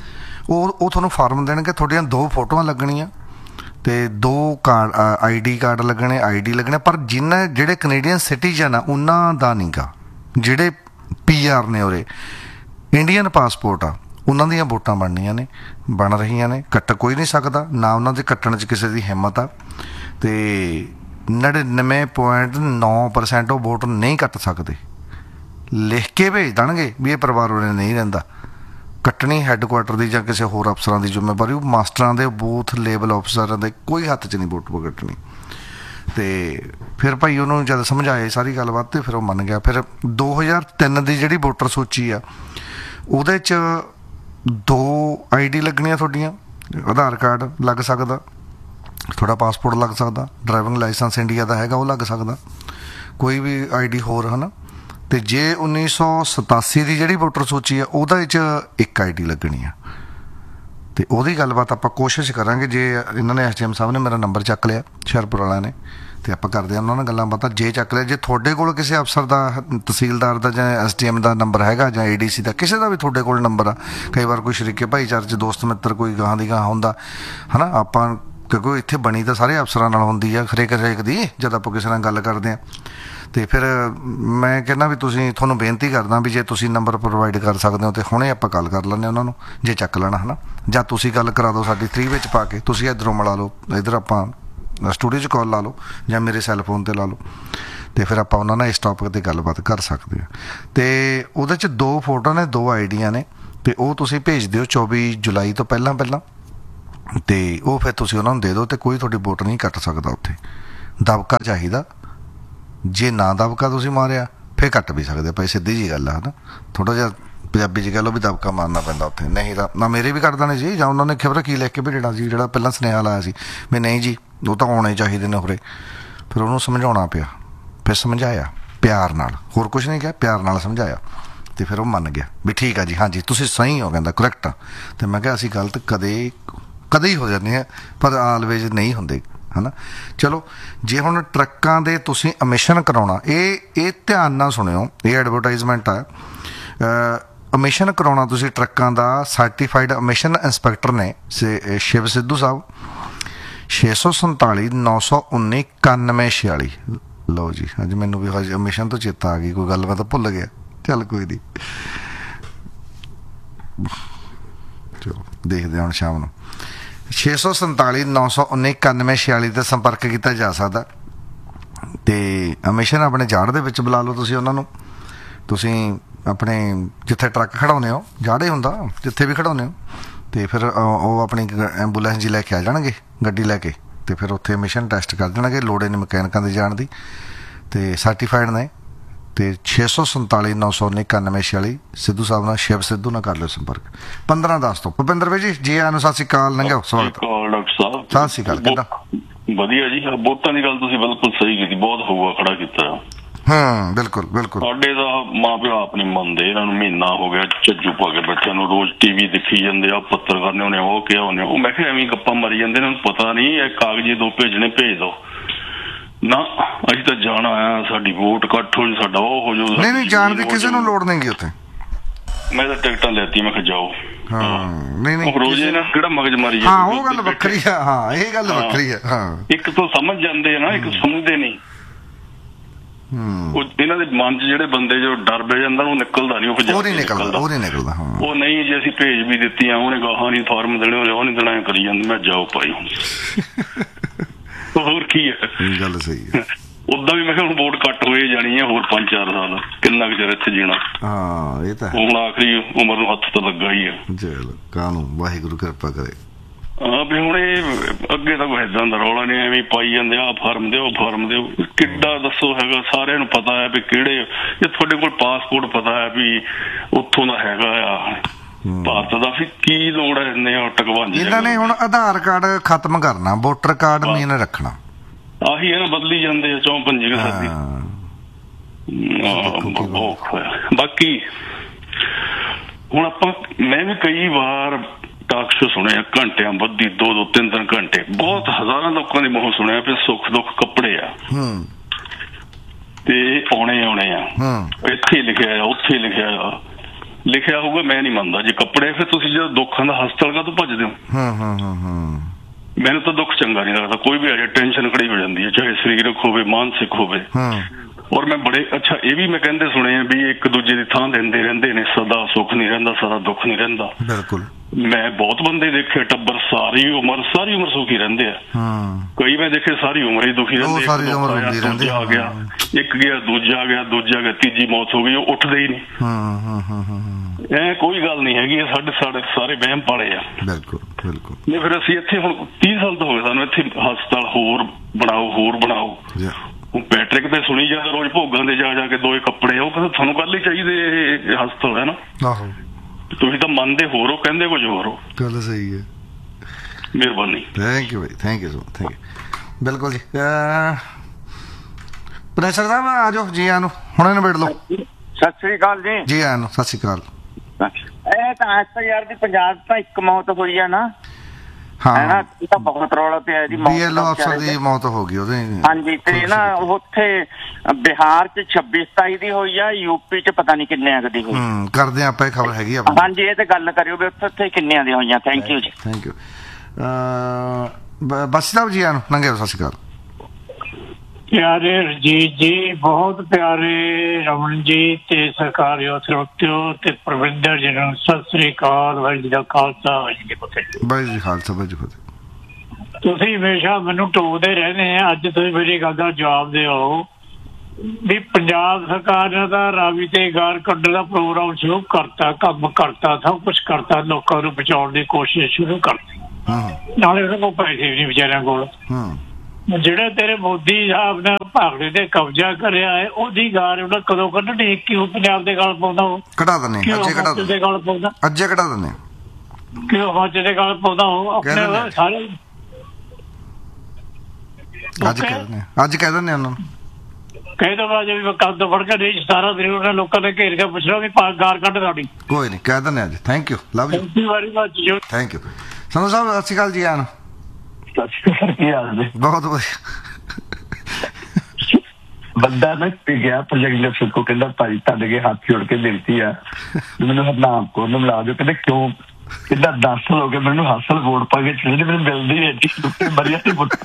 ਉਹ ਉਹ ਤੁਹਾਨੂੰ ਫਾਰਮ ਦੇਣਗੇ, ਤੁਹਾਡੀਆਂ ਦੋ ਫੋਟੋਆਂ ਲੱਗਣੀਆਂ ਅਤੇ ਦੋ ਕਾਰਡ, ਆਈ ਡੀ ਕਾਰਡ ਲੱਗਣੇ, ਆਈ ਡੀ ਲੱਗਣੇ। ਪਰ ਜਿਨ੍ਹਾਂ ਜਿਹੜੇ ਕੈਨੇਡੀਅਨ ਸਿਟੀਜ਼ਨ ਆ ਉਹਨਾਂ ਦਾ ਨਹੀਂ ਗਾ, ਜਿਹੜੇ ਪੀ ਆਰ ਨੇ ਉਰੇ, ਇੰਡੀਅਨ ਪਾਸਪੋਰਟ ਆ, ਉਹਨਾਂ ਦੀਆਂ ਵੋਟਾਂ ਬਣਨੀਆਂ ਨੇ, ਬਣ ਰਹੀਆਂ ਨੇ। ਕੱਟ ਕੋਈ ਨਹੀਂ ਸਕਦਾ, ਨਾ ਉਹਨਾਂ ਦੇ ਕੱਟਣ 'ਚ ਕਿਸੇ ਦੀ ਹਿੰਮਤ ਆ। ਅਤੇ ਨੜਿਨਵੇਂ ਪੁਆਇੰਟ ਨੌ ਪਰਸੈਂਟ ਉਹ ਵੋਟ ਨਹੀਂ ਕੱਟ ਸਕਦੇ, ਲਿਖ ਕੇ ਭੇਜ ਦੇਣਗੇ ਵੀ ਇਹ ਪਰਿਵਾਰ ਉਰੇ ਨਹੀਂ ਰਹਿੰਦਾ। ਕੱਟਣੀ ਹੈੱਡਕੁਆਟਰ ਦੀ ਜਾਂ ਕਿਸੇ ਹੋਰ ਅਫਸਰਾਂ ਦੀ ਜ਼ਿੰਮੇਵਾਰੀ, ਉਹ ਮਾਸਟਰਾਂ ਦੇ, ਬੂਥ ਲੈਵਲ ਅਫਸਰਾਂ ਦੇ ਕੋਈ ਹੱਥ 'ਚ ਨਹੀਂ ਵੋਟ ਕੱਟਣੀ। ਅਤੇ ਫਿਰ ਭਾਈ ਉਹਨੂੰ ਜਦ ਸਮਝਾਏ ਸਾਰੀ ਗੱਲਬਾਤ, ਅਤੇ ਫਿਰ ਉਹ ਮੰਨ ਗਿਆ। ਫਿਰ ਦੋ ਹਜ਼ਾਰ ਤਿੰਨ ਦੀ ਜਿਹੜੀ ਵੋਟਰ ਸੂਚੀ ਆ, ਉਹਦੇ 'ਚ ਦੋ ਆਈ ਡੀ ਲੱਗਣੀਆਂ ਤੁਹਾਡੀਆਂ, ਆਧਾਰ ਕਾਰਡ ਲੱਗ ਸਕਦਾ, ਤੁਹਾਡਾ ਪਾਸਪੋਰਟ ਲੱਗ ਸਕਦਾ, ਡਰਾਈਵਿੰਗ ਲਾਇਸੈਂਸ ਇੰਡੀਆ ਦਾ ਹੈਗਾ ਉਹ ਲੱਗ ਸਕਦਾ, ਕੋਈ ਵੀ ਆਈ ਡੀ ਹੋਰ, ਹੈ ਨਾ। ਅਤੇ ਜੇ ਉੱਨੀ ਸੌ ਸਤਾਸੀ ਦੀ ਜਿਹੜੀ ਵੋਟਰ ਸੂਚੀ ਆ, ਉਹਦੇ 'ਚ ਇੱਕ ਆਈ ਡੀ ਲੱਗਣੀ ਆ। ਅਤੇ ਉਹਦੀ ਗੱਲਬਾਤ ਆਪਾਂ ਕੋਸ਼ਿਸ਼ ਕਰਾਂਗੇ, ਜੇ ਇਹਨਾਂ ਨੇ ਐਸ ਡੀ ਐਮ ਸਾਹਿਬ ਨੇ ਮੇਰਾ ਨੰਬਰ ਚੱਕ ਲਿਆ ਹੁਸ਼ਿਆਰਪੁਰ ਵਾਲਿਆਂ ਨੇ, ਅਤੇ ਆਪਾਂ ਕਰਦੇ ਹਾਂ ਉਹਨਾਂ ਨਾਲ ਗੱਲਾਂ ਬਾਤਾਂ। ਜੇ ਚੱਕ ਲਿਆ, ਜੇ ਤੁਹਾਡੇ ਕੋਲ ਕਿਸੇ ਅਫਸਰ ਦਾ, ਤਹਿਸੀਲਦਾਰ ਦਾ ਜਾਂ ਐਸ ਡੀ ਐਮ ਦਾ ਨੰਬਰ ਹੈਗਾ, ਜਾਂ ਏ ਡੀ ਸੀ ਦਾ, ਕਿਸੇ ਦਾ ਵੀ ਤੁਹਾਡੇ ਕੋਲ ਨੰਬਰ ਆ, ਕਈ ਵਾਰ ਕੋਈ ਸ਼ਰੀਕੇ ਭਾਈਚਾਰੇ 'ਚ ਦੋਸਤ ਮਿੱਤਰ ਕੋਈ ਗਾਹਾਂ ਦੀ ਗਾਹਾਂ ਹੁੰਦਾ, ਹੈ ਨਾ। ਆਪਾਂ ਕਿਉਂਕਿ ਇੱਥੇ ਬਣੀ ਤਾਂ ਸਾਰੇ ਅਫਸਰਾਂ ਨਾਲ ਹੁੰਦੀ ਆ, ਹਰੇਕ ਹਰੇਕ ਦੀ, ਜਦ ਆਪਾਂ ਕਿਸੇ ਨਾਲ ਗੱਲ ਕਰਦੇ ਹਾਂ। ਅਤੇ ਫਿਰ ਮੈਂ ਕਹਿੰਦਾ ਵੀ ਤੁਸੀਂ, ਤੁਹਾਨੂੰ ਬੇਨਤੀ ਕਰਦਾ ਵੀ ਜੇ ਤੁਸੀਂ ਨੰਬਰ ਪ੍ਰੋਵਾਈਡ ਕਰ ਸਕਦੇ ਹੋ ਤਾਂ ਹੁਣੇ ਆਪਾਂ ਗੱਲ ਕਰ ਲੈਂਦੇ ਉਹਨਾਂ ਨੂੰ, ਜੇ ਚੱਕ ਲੈਣਾ, ਹੈ ਨਾ। ਜਾਂ ਤੁਸੀਂ ਗੱਲ ਕਰਾ ਦਿਓ ਸਾਡੀ ਥਰੀ ਵਿੱਚ ਪਾ ਕੇ, ਤੁਸੀਂ ਇੱਧਰੋਂ ਮਿਲਾ ਲਓ, ਇੱਧਰ ਆਪਾਂ ਸਟੂਡੀਓ 'ਚ ਕਾਲ ਲਾ ਲਓ, ਜਾਂ ਮੇਰੇ ਸੈੱਲ ਫੋਨ 'ਤੇ ਲਾ ਲਓ, ਅਤੇ ਫਿਰ ਆਪਾਂ ਉਹਨਾਂ ਨਾਲ ਇਸ ਟੋਪਿਕ 'ਤੇ ਗੱਲਬਾਤ ਕਰ ਸਕਦੇ ਹਾਂ। ਅਤੇ ਉਹਦੇ 'ਚ ਦੋ ਫੋਟੋ ਨੇ, ਦੋ ਆਈਡੀਆਂ ਨੇ, ਅਤੇ ਉਹ ਤੁਸੀਂ ਭੇਜ ਦਿਓ ਚੌਵੀ ਜੁਲਾਈ ਤੋਂ ਪਹਿਲਾਂ ਪਹਿਲਾਂ, ਅਤੇ ਉਹ ਫਿਰ ਤੁਸੀਂ ਉਹਨਾਂ ਨੂੰ ਦੇ ਦਿਓ, ਅਤੇ ਕੋਈ ਤੁਹਾਡੀ ਵੋਟ ਨਹੀਂ ਕੱਟ ਸਕਦਾ ਉੱਥੇ। ਦਬਕਾ ਚਾਹੀਦਾ, ਜੇ ਨਾ ਦਬਕਾ ਤੁਸੀਂ ਮਾਰਿਆ ਫਿਰ ਕੱਟ ਵੀ ਸਕਦੇ ਭਾਈ, ਸਿੱਧੀ ਜਿਹੀ ਗੱਲ ਆ, ਹੈ ਨਾ। ਥੋੜ੍ਹਾ ਜਿਹਾ ਪੰਜਾਬੀ 'ਚ ਕਹਿ ਲਓ ਵੀ ਦਬਕਾ ਮਾਰਨਾ ਪੈਂਦਾ ਉੱਥੇ, ਨਹੀਂ ਤਾਂ ਨਾ ਮੇਰੇ ਵੀ ਕੱਟ ਦੇਣੇ ਸੀ, ਜਾਂ ਉਹਨਾਂ ਨੇ ਖਬਰ ਕੀ ਲਿਖ ਕੇ ਭੇਜਣਾ ਸੀ, ਜਿਹੜਾ ਪਹਿਲਾਂ ਸੁਨੇਹਾ ਲਾਇਆ ਸੀ ਵੀ ਨਹੀਂ ਜੀ ਉਹ ਤਾਂ ਆਉਣੇ ਚਾਹੀਦੇ ਨੇ ਉਰੇ। ਫਿਰ ਉਹਨੂੰ ਸਮਝਾਉਣਾ ਪਿਆ, ਫਿਰ ਸਮਝਾਇਆ ਪਿਆਰ ਨਾਲ, ਹੋਰ ਕੁਛ ਨਹੀਂ ਕਿਹਾ, ਪਿਆਰ ਨਾਲ ਸਮਝਾਇਆ, ਅਤੇ ਫਿਰ ਉਹ ਮੰਨ ਗਿਆ ਵੀ ਠੀਕ ਆ ਜੀ, ਹਾਂਜੀ ਤੁਸੀਂ ਸਹੀ ਹੋ, ਕਹਿੰਦਾ ਕਰੈਕਟ ਆ। ਅਤੇ ਮੈਂ ਕਿਹਾ ਅਸੀਂ ਗਲਤ ਕਦੇ ਕਦੇ ਹੀ ਹੋ ਜਾਂਦੇ ਹਾਂ, ਪਰ ਆਲਵੇਜ਼ ਨਹੀਂ ਹੁੰਦੇ, ਹੈ ਨਾ। ਚਲੋ, ਜੇ ਹੁਣ ਟਰੱਕਾਂ ਦੇ ਤੁਸੀਂ ਅਮਿਸ਼ਨ ਕਰਾਉਣਾ, ਇਹ ਇਹ ਧਿਆਨ ਨਾਲ ਸੁਣਿਓ, ਇਹ ਐਡਵਰਟਾਈਜ਼ਮੈਂਟ ਆ। ਅਮਿਸ਼ਨ ਕਰਾਉਣਾ ਤੁਸੀਂ ਟਰੱਕਾਂ ਦਾ, ਸਰਟੀਫਾਈਡ ਅਮਿਸ਼ਨ ਇੰਸਪੈਕਟਰ ਨੇ ਸ਼ਿਵ ਸਿੱਧੂ ਸਾਹਿਬ, ਛੇ ਸੌ ਸੰਤਾਲੀ ਨੌ ਸੌ ਉੱਨੀ ਇਕਾਨਵੇਂ ਛਿਆਲੀ। ਲਓ ਜੀ, ਅੱਜ ਮੈਨੂੰ ਵੀ ਹਜੇ ਅਮਿਸ਼ਨ ਤੋਂ ਚੇਤਾ ਆ ਗਈ, ਕੋਈ ਗੱਲ ਮੈਂ ਤਾਂ ਭੁੱਲ ਗਿਆ, ਚੱਲ ਕੋਈ ਨਹੀਂ। ਦੇਖਦੇ ਹਾਂ ਹੁਣ ਸ਼ਾਮ ਨੂੰ। ਛੇ ਸੌ ਸੰਤਾਲੀ ਨੌ ਸੌ ਉੱਨੀ ਇਕਾਨਵੇਂ ਛਿਆਲੀ 'ਤੇ ਸੰਪਰਕ ਕੀਤਾ ਜਾ ਸਕਦਾ। ਅਤੇ ਹਮੇਸ਼ਾ ਆਪਣੇ ਜਾੜ ਦੇ ਵਿੱਚ ਬੁਲਾ ਲਓ ਤੁਸੀਂ ਉਹਨਾਂ ਨੂੰ। ਤੁਸੀਂ ਆਪਣੇ ਜਿੱਥੇ ਟਰੱਕ ਖੜਾਉਂਦੇ ਹੋ, ਜਾੜੇ ਹੁੰਦਾ ਜਿੱਥੇ ਵੀ ਖੜਾਉਂਦੇ ਹੋ, ਅਤੇ ਫਿਰ ਉਹ ਆਪਣੀ ਐਂਬੂਲੈਂਸ ਜੀ ਲੈ ਕੇ ਆ ਜਾਣਗੇ, ਗੱਡੀ ਲੈ ਕੇ, ਅਤੇ ਫਿਰ ਉੱਥੇ ਮਿਸ਼ਨ ਟੈਸਟ ਕਰ ਦੇਣਗੇ। ਲੋੜ ਨਹੀਂ ਮਕੈਨਿਕਾਂ ਦੇ ਜਾਣ ਦੀ, ਅਤੇ ਸਰਟੀਫਾਈਡ ਨੇ। ਅਤੇ ਛੇ ਸੌ ਸੰਤਾਲੀ ਨੌ ਸੌ ਉੱਨੀ ਇਕਾਨਵੇਂ ਛਿਆਲੀ ਸਿੱਧੂ ਸਾਹਿਬ ਨਾਲ, ਸ਼ਿਵ ਸਿੱਧੂ ਨਾਲ ਕਰ ਲਿਓ ਸੰਪਰਕ। ਪੰਦਰਾਂ ਦਸ ਤੋਂ ਭੁਪਿੰਦਰ ਬਾਈ ਜੀ, ਜੀ ਆਇਆਂ ਨੂੰ, ਸਤਿ ਸ਼੍ਰੀ ਅਕਾਲ। ਲੰਘਿਓ ਸਵਾਗਤ। ਡਾਕਟਰ ਸਾਹਿਬ ਸਤਿ ਸ਼੍ਰੀ ਅਕਾਲ, ਕਿੱਦਾਂ? ਵਧੀਆ ਜੀ। ਵੋਟਾਂ ਦੀ ਗੱਲ ਤੁਸੀਂ ਬਿਲਕੁਲ ਸਹੀ ਕੀਤੀ, ਬਹੁਤ ਹੋਊਗਾ ਖੜਾ ਕੀਤਾ। ਹਾਂ ਬਿਲਕੁਲ ਬਿਲਕੁਲ। ਸਾਡੇ ਤਾਂ ਮਾਂ ਪਿਓ ਆਪ ਨੀ ਮੰਨਦੇ, ਇਹਨਾਂ ਨੂੰ ਮਹੀਨਾ ਹੋ ਗਿਆ ਝੱਜੂ ਪਾ ਕੇ ਬੱਚਿਆਂ ਨੂੰ, ਰੋਜ਼ ਟੀਵੀ ਦੇਖੀ ਜਾਂਦੇ ਆ, ਪੱਤਰਕਾਰ ਨੇ ਉਹਨੇ ਉਹ ਕਿਹਾ ਉਹਨੇ ਉਹ। ਮੈਂ ਕਿਹਾ ਐਵੇਂ ਗੱਪਾਂ ਮਾਰੀ ਜਾਂਦੇ, ਇਹਨਾਂ ਨੂੰ ਪਤਾ ਨਹੀਂ ਇਹ ਕਾਗਜ਼ੀ ਦੋ ਭੇਜਣੇ, ਭੇਜ ਦੋ ਨਾ। ਅਸੀਂ ਤਾਂ ਜਾਣਾ ਆ, ਸਾਡੀ ਵੋਟ ਕੱਟ ਹੋ ਜੂ, ਸਾਡਾ ਉਹ ਹੋ ਜੂ। ਨਹੀਂ ਨਹੀਂ, ਜਾਣ ਦੀ ਕਿਸੇ ਨੂੰ ਲੋੜ ਨਹੀਂ ਗੀ ਉੱਥੇ। ਮੈਂ ਤਾਂ ਟਿਕਟਾਂ ਲੈਤੀ, ਮੈਂ ਕਿਹਾ ਜਾਓ। ਹਾਂ ਨਹੀਂ ਨਹੀਂ, ਰੋਜ਼ ਇਹਨਾਂ ਕਿਹੜਾ ਮਗਜ ਮਾਰੀ ਜਾਂਦੇ। ਹਾਂ ਉਹ ਗੱਲ ਵੱਖਰੀ ਆ, ਹਾਂ ਇਹ ਗੱਲ ਵੱਖਰੀ ਆ। ਹਾਂ ਇੱਕ ਤੋਂ ਸਮਝ ਜਾਂਦੇ ਆ ਨਾ, ਇੱਕ ਸਮਝਦੇ ਨਹੀਂ। ਉਹ ਇਹਨਾਂ ਦੇ ਮਨ ਚ ਜਿਹੜੇ ਬੰਦੇ ਜੋ ਡਰ ਬਹਿ ਜਾਂਦਾ, ਉਹ ਨਿਕਲਦਾ ਨਹੀਂ, ਉਹ ਨਹੀਂ ਨਿਕਲਦਾ, ਉਹ ਨਹੀਂ ਨਿਕਲਦਾ। ਉਹ ਨਹੀਂ, ਜੇ ਅਸੀਂ ਭੇਜ ਵੀ ਦਿੱਤੀਆਂ, ਉਹਨੇ ਗਾਹਾਂ ਨਹੀਂ ਫਾਰਮ ਦੇਣੇ, ਉਹਨੇ ਉਹ ਨਹੀਂ ਦੇਣਾ, ਕਰੀ ਜਾਂਦੇ। ਮੈਂ ਜਾਓ ਭਾਈ, ਹੁਣ ਹੋਰ ਕੀ ਹੈ, ਗੱਲ ਸਹੀ ਹੈ। ਉਦਾਂ ਵੀ ਮੈਂ ਕਿਹਾ ਹੁਣ ਵੋਟ ਘੱਟ ਹੋਏ ਜਾਣੀ ਹੈ, ਹੋਰ ਪੰਜ ਚਾਰ ਸਾਲ ਕਿੰਨਾ ਕੁ ਚਿਰ ਇੱਥੇ ਜੀਣਾ। ਹਾਂ ਇਹ ਤਾਂ ਹੁਣ ਆਖਰੀ ਉਮਰ ਨੂੰ ਹੱਥ ਤਾਂ ਲੱਗਾ ਹੀ ਹੈ। ਚਲੋ ਕਾਹਨੂੰ, ਵਾਹਿਗੁਰੂ ਕਿਰਪਾ ਕਰੇ। ਹਾਂ ਵੀ ਹੁਣ ਇਹ ਅੱਗੇ ਤਾਂ ਕੋਈ ਏਦਾਂ ਦਾ ਰੌਲਾ ਨਹੀਂ, ਐਵੇਂ ਪਾਈ ਜਾਂਦੇ ਆ ਫਾਰਮ ਦਿਓ ਫਾਰਮ ਦਿਓ। ਕਿੱਡਾ ਦੱਸੋ ਹੈਗਾ, ਸਾਰਿਆਂ ਨੂੰ ਪਤਾ ਹੈ ਵੀ ਕਿਹੜੇ, ਜੇ ਤੁਹਾਡੇ ਕੋਲ ਪਾਸਪੋਰਟ ਪਤਾ ਹੈ ਵੀ ਉੱਥੋਂ ਦਾ ਹੈਗਾ ਆ ਭਾਰਤ ਦਾ, ਫਿਰ ਕੀ ਲੋੜ ਹੈ ਇੰਨੇ ਟਕਵਾਂਜੇ। ਇਹਨਾਂ ਨੇ ਹੁਣ ਆਧਾਰ ਕਾਰਡ ਖਤਮ ਕਰਨਾ, ਵੋਟਰ ਕਾਰਡ ਨਹੀਂ ਇਹਨੇ ਰੱਖਣਾ। ਆਹੀ ਇਹਨਾਂ ਬਦਲੀ ਜਾਂਦੇ ਆ ਚੌਂ ਪੰਜੀ ਕੇ ਸਾਡੀ। ਬਾਕੀ ਹੁਣ ਆਪਾਂ, ਮੈਂ ਵੀ ਕਈ ਵਾਰ ਟਾਕ ਸ਼ੋ ਸੁਣਿਆ, ਘੰਟਿਆਂ ਬੱਧੀ, ਦੋ ਦੋ ਤਿੰਨ ਤਿੰਨ ਘੰਟੇ, ਬਹੁਤ ਹਜ਼ਾਰਾਂ ਲੋਕਾਂ ਦੇ ਮੂੰਹੋਂ ਸੁਣਿਆ ਵੀ ਸੁੱਖ ਦੁੱਖ ਕੱਪੜੇ ਆ ਤੇ ਆਉਣੇ ਆਉਣੇ ਆ, ਇੱਥੇ ਲਿਖਿਆ ਆ ਉੱਥੇ ਲਿਖਿਆ ਆ। ਲਿਖਿਆ ਹੋਊਗਾ, ਮੈਂ ਨਹੀਂ ਮੰਨਦਾ। ਜੇ ਕੱਪੜੇ, ਫਿਰ ਤੁਸੀਂ ਜਦੋਂ ਦੁੱਖਾਂ ਦਾ ਹਸਪਤਾਲ ਕਾਹਤੋਂ ਭੱਜਦੇ ਹੋ? ਮੈਨੂੰ ਤਾਂ ਦੁੱਖ ਚੰਗਾ ਨਹੀਂ ਲੱਗਦਾ, ਕੋਈ ਵੀ ਆ ਜਾਏ ਟੈਨਸ਼ਨ ਖੜੀ ਹੋ ਜਾਂਦੀ ਹੈ, ਚਾਹੇ ਸਰੀਰਕ ਹੋਵੇ ਮਾਨਸਿਕ ਹੋਵੇ। ਔਰ ਮੈਂ ਬੜੇ ਅੱਛਾ ਇਹ ਵੀ ਮੈਂ ਕਹਿੰਦੇ ਸੁਣੇ ਆ ਵੀ ਇੱਕ ਦੂਜੇ ਦੀ ਥਾਂ ਦਿੰਦੇ ਰਹਿੰਦੇ ਨੇ, ਸਦਾ ਸੁੱਖ ਨਹੀਂ ਰਹਿੰਦਾ, ਸਦਾ ਦੁੱਖ ਨਹੀਂ ਰਹਿੰਦਾ। ਬਿਲਕੁਲ, ਮੈਂ ਬਹੁਤ ਬੰਦੇ ਦੇਖੇ, ਟੱਬਰ ਸਾਰੀ ਉਮਰ ਸਾਰੀ ਉਮਰ ਸੁਖੀ ਰਹਿੰਦੇ ਆ। ਕਈ ਮੈਂ ਦੇਖੇ ਸਾਰੀ ਉਮਰ ਹੀ ਦੁਖੀ ਰਹਿੰਦੇ। ਦੂਜਾ ਆ ਗਿਆ, ਇੱਕ ਗਿਆ, ਦੂਜਾ ਆ ਗਿਆ, ਦੂਜਾ ਗਿਆ, ਤੀਜੀ ਮੌਤ ਹੋ ਗਈ, ਉਹ ਉੱਠਦੇ ਹੀ ਨਹੀਂ। ਐ ਕੋਈ ਗੱਲ ਨਹੀਂ ਹੈਗੀ, ਸਾਡੇ ਸਾਡੇ ਸਾਰੇ ਵਹਿਮ ਪਾਲੇ ਆ। ਬਿਲਕੁਲ ਬਿਲਕੁਲ। ਨਹੀਂ ਫਿਰ ਅਸੀਂ ਇੱਥੇ ਹੁਣ ਤੀਹ ਸਾਲ ਤੋਂ ਹੋ ਗਏ ਸਾਨੂੰ, ਇੱਥੇ ਹਸਪਤਾਲ ਹੋਰ ਬਣਾਓ ਹੋਰ ਬਣਾਓ। ਹੁਣ ਪੈਟਰਿਕ ਤੇ ਸੁਣੀ ਜਾਂਦਾ ਰੋਜ਼ ਭੋਗਾਂ ਦੇ ਜਾ ਜਾ ਕੇ ਦੋਏ ਕੱਪੜੇ, ਉਹ ਕਹਿੰਦਾ ਤੁਹਾਨੂੰ ਕੱਲ ਹੀ ਚਾਹੀਦੇ ਇਹ ਹਸਪਤਾਲ ਹੈ ਨਾ। ਆਹੋ, ਤੁਸੀਂ ਤਾਂ ਮੰਨਦੇ ਹੋਰ ਹੋ, ਕਹਿੰਦੇ ਕੁਝ ਹੋਰ ਹੋ। ਗੱਲ ਸਹੀ ਹੈ। ਮਿਹਰਬਾਨੀ, thank you by, thank you so thank you. ਬਿਲਕੁਲ ਜੀ। ਪ੍ਰੋਫੈਸਰ ਸਾਹਿਬ ਆ ਜਾਓ, ਜੀ ਆਇਆਂ ਨੂੰ, ਹੁਣੇ ਨਿਬੇੜ ਲਓ। ਸਤਿ ਸ੍ਰੀ ਅਕਾਲ ਜੀ। ਜੀ ਆਇਆਂ ਨੂੰ, ਸਤਿ ਸ਼੍ਰੀ ਅਕਾਲ। ਇਹ ਤਾਂ ਅੱਜ ਤਾਂ ਯਾਰ ਦੀ ਪੰਜਾਬ ਤਾਂ ਇੱਕ ਮੌਤ ਹੋਈ ਆ ਨਾ। ਹਾਂ, ਤਾਂ ਬਹੁਤ ਰੌਲਾ ਪਿਆ ਜੀ, ਬੀਐਲਓ ਅਫਸਰ ਦੀ ਮੌਤ ਹੋ ਗਈ ਉਹਦੇ। ਹਾਂਜੀ, ਤੇ ਨਾ ਉੱਥੇ ਬਿਹਾਰ ਚ ਛੱਬੀ ਸਤਾਈ ਦੀ ਹੋਈ ਆ, ਯੂਪੀ ਚ ਪਤਾ ਨਹੀਂ ਕਿੰਨਿਆਂ ਦੀ ਹੋਈ। ਹੂੰ, ਕਰਦੇ ਆਪਾਂ ਇਹ ਖਬਰ ਹੈਗੀ ਆ। ਹਾਂਜੀ, ਇਹ ਤੇ ਗੱਲ ਕਰਿਓ ਵੀ ਉੱਥੇ ਉੱਥੇ ਕਿੰਨਿਆਂ ਦੀਆਂ ਹੋਈਆਂ। ਥੈਂਕ ਯੂ ਜੀ। Thank you. ਬਸ ਸਾਹਿਬ ਜੀ ਆਇਆਂ ਨੂੰ, ਲੰਘਿਓ, ਸਤਿ ਸ਼੍ਰੀ ਅਕਾਲ। ਪਿਆਰੇ ਰਜੀਤ ਜੀ, ਬਹੁਤ ਪਿਆਰੇ ਰਮਨ ਜੀ ਤੇ ਸਰਕਾਰੀਓ ਸਰੋਤਿਓ ਤੇ ਪ੍ਰਵਿੰਦਰ ਜੀ ਨੂੰ ਸਤਿ ਸ੍ਰੀ ਅਕਾਲ। ਵਾਹਿਗੁਰੂ ਜੀ ਦਾ ਖਾਲਸਾ, ਵਾਹਿਗੁਰੂ ਜੀ ਕੀ ਫਤਿਹ। ਵਾਹਿਗੁਰੂ ਜੀ ਖਾਲਸਾ, ਵਾਹਿਗੁਰੂ ਜੀ ਫਤਿਹ। ਤੁਸੀਂ ਹਮੇਸ਼ਾ ਮੈਨੂੰ ਟੋਕਦੇ ਰਹਿੰਦੇ ਆ, ਅੱਜ ਤੁਸੀਂ ਮੇਰੀ ਗੱਲ ਦਾ ਜਵਾਬ ਦਿਓ ਵੀ ਪੰਜਾਬ ਸਰਕਾਰ ਨੇ ਤਾਂ ਰਾਵੀ ਤੇ ਗਾਰ ਕੱਢਣ ਦਾ ਪ੍ਰੋਗਰਾਮ ਸ਼ੁਰੂ ਕਰਤਾ, ਕੰਮ ਕਰਤਾ, ਸਭ ਕੁਛ ਕਰਤਾ, ਲੋਕਾਂ ਨੂੰ ਬਚਾਉਣ ਦੀ ਕੋਸ਼ਿਸ਼ ਸ਼ੁਰੂ ਕਰਤੀ। ਨਾਲੇ ਉਹਨਾਂ ਕੋਲ ਪੈਸੇ ਵੀ ਨਹੀਂ ਵਿਚਾਰਿਆਂ ਕੋਲ। ਜਿਹੜੇ ਤੇਰੇ ਮੋਦੀ ਸਾਹਿਬ ਨੇ ਭਾਗੜੇ ਤੇ ਕਬਜ਼ਾ ਕਰਿਆ ਹੈ, ਉਹਦੀ ਗਾਰ ਉਹਨਾਂ ਕਦੋਂ ਕੱਢਣੀ? ਕਿਉਂ ਪੰਜਾਬ ਦੇ ਗਲ ਪਾਉਂਦਾ? ਉਹ ਕਢਾ ਦਿੰਦੇ, ਅੱਜੇ ਕਢਾ ਦਿੰਦੇ, ਗਲ ਪਾਉਂਦਾ, ਅੱਜੇ ਕਢਾ ਦਿੰਦੇ। ਕਿਉਂ ਹਿਮਾਚਲ ਦੇ ਗਲ ਪਾਉਂਦਾ? ਉਹ ਆਪਣੇ ਸਾਰੇ ਅੱਜ ਕਹਿ ਦਿੰਦੇ, ਅੱਜ ਕਹਿ ਦਿੰਦੇ ਉਹਨਾਂ ਨੂੰ, ਕਹਿ ਦੋ ਬਾਜ ਵੀ ਕੱਦ ਫੜ ਕੇ ਦੇਸ਼ ਸਾਰਾ ਦਿਨ ਉਹਨਾਂ ਲੋਕਾਂ ਨੇ ਘੇਰ ਕੇ ਪੁੱਛਣਾ ਵੀ ਗਾਰ ਕੱਢ ਸਾਡੀ। ਕੋਈ ਨਹੀਂ, ਕਹਿ ਦਿੰਦੇ ਅੱਜ। Thank you, love you, thank you very much ਜੀ। ਥੈਂਕ ਯੂ ਸੰਧੂ ਸਾਹਿਬ, ਸਤਿ ਸ਼੍ਰੀ ਅਕਾਲ ਜੀ। ਆਨ ਬਹੁਤ ਵਧੀਆ। ਬੰਦਾ ਨਾ ਗਿਆ ਪ੍ਰੋਜੈਕਟ ਅਫਸਰ ਕੋ, ਕਹਿੰਦਾ ਭਾਈ ਤੁਹਾਡੇ ਅੱਗੇ ਹੱਥ ਜੋੜ ਕੇ ਬੇਨਤੀ ਆ, ਮੈਨੂੰ ਹਰਨਾਮ ਕੌਰ ਨੂੰ ਮਿਲਾ ਦਿਓ। ਕਹਿੰਦੇ ਕਿਉਂ? ਕਹਿੰਦਾ ਦਸ ਸਾਲ ਹੋ ਗਏ ਮੈਨੂੰ ਹਾਸਲ ਵੋਟ ਪਾ ਕੇ ਚਲੇ, ਮੈਨੂੰ ਮਿਲਦੀ ਹੈ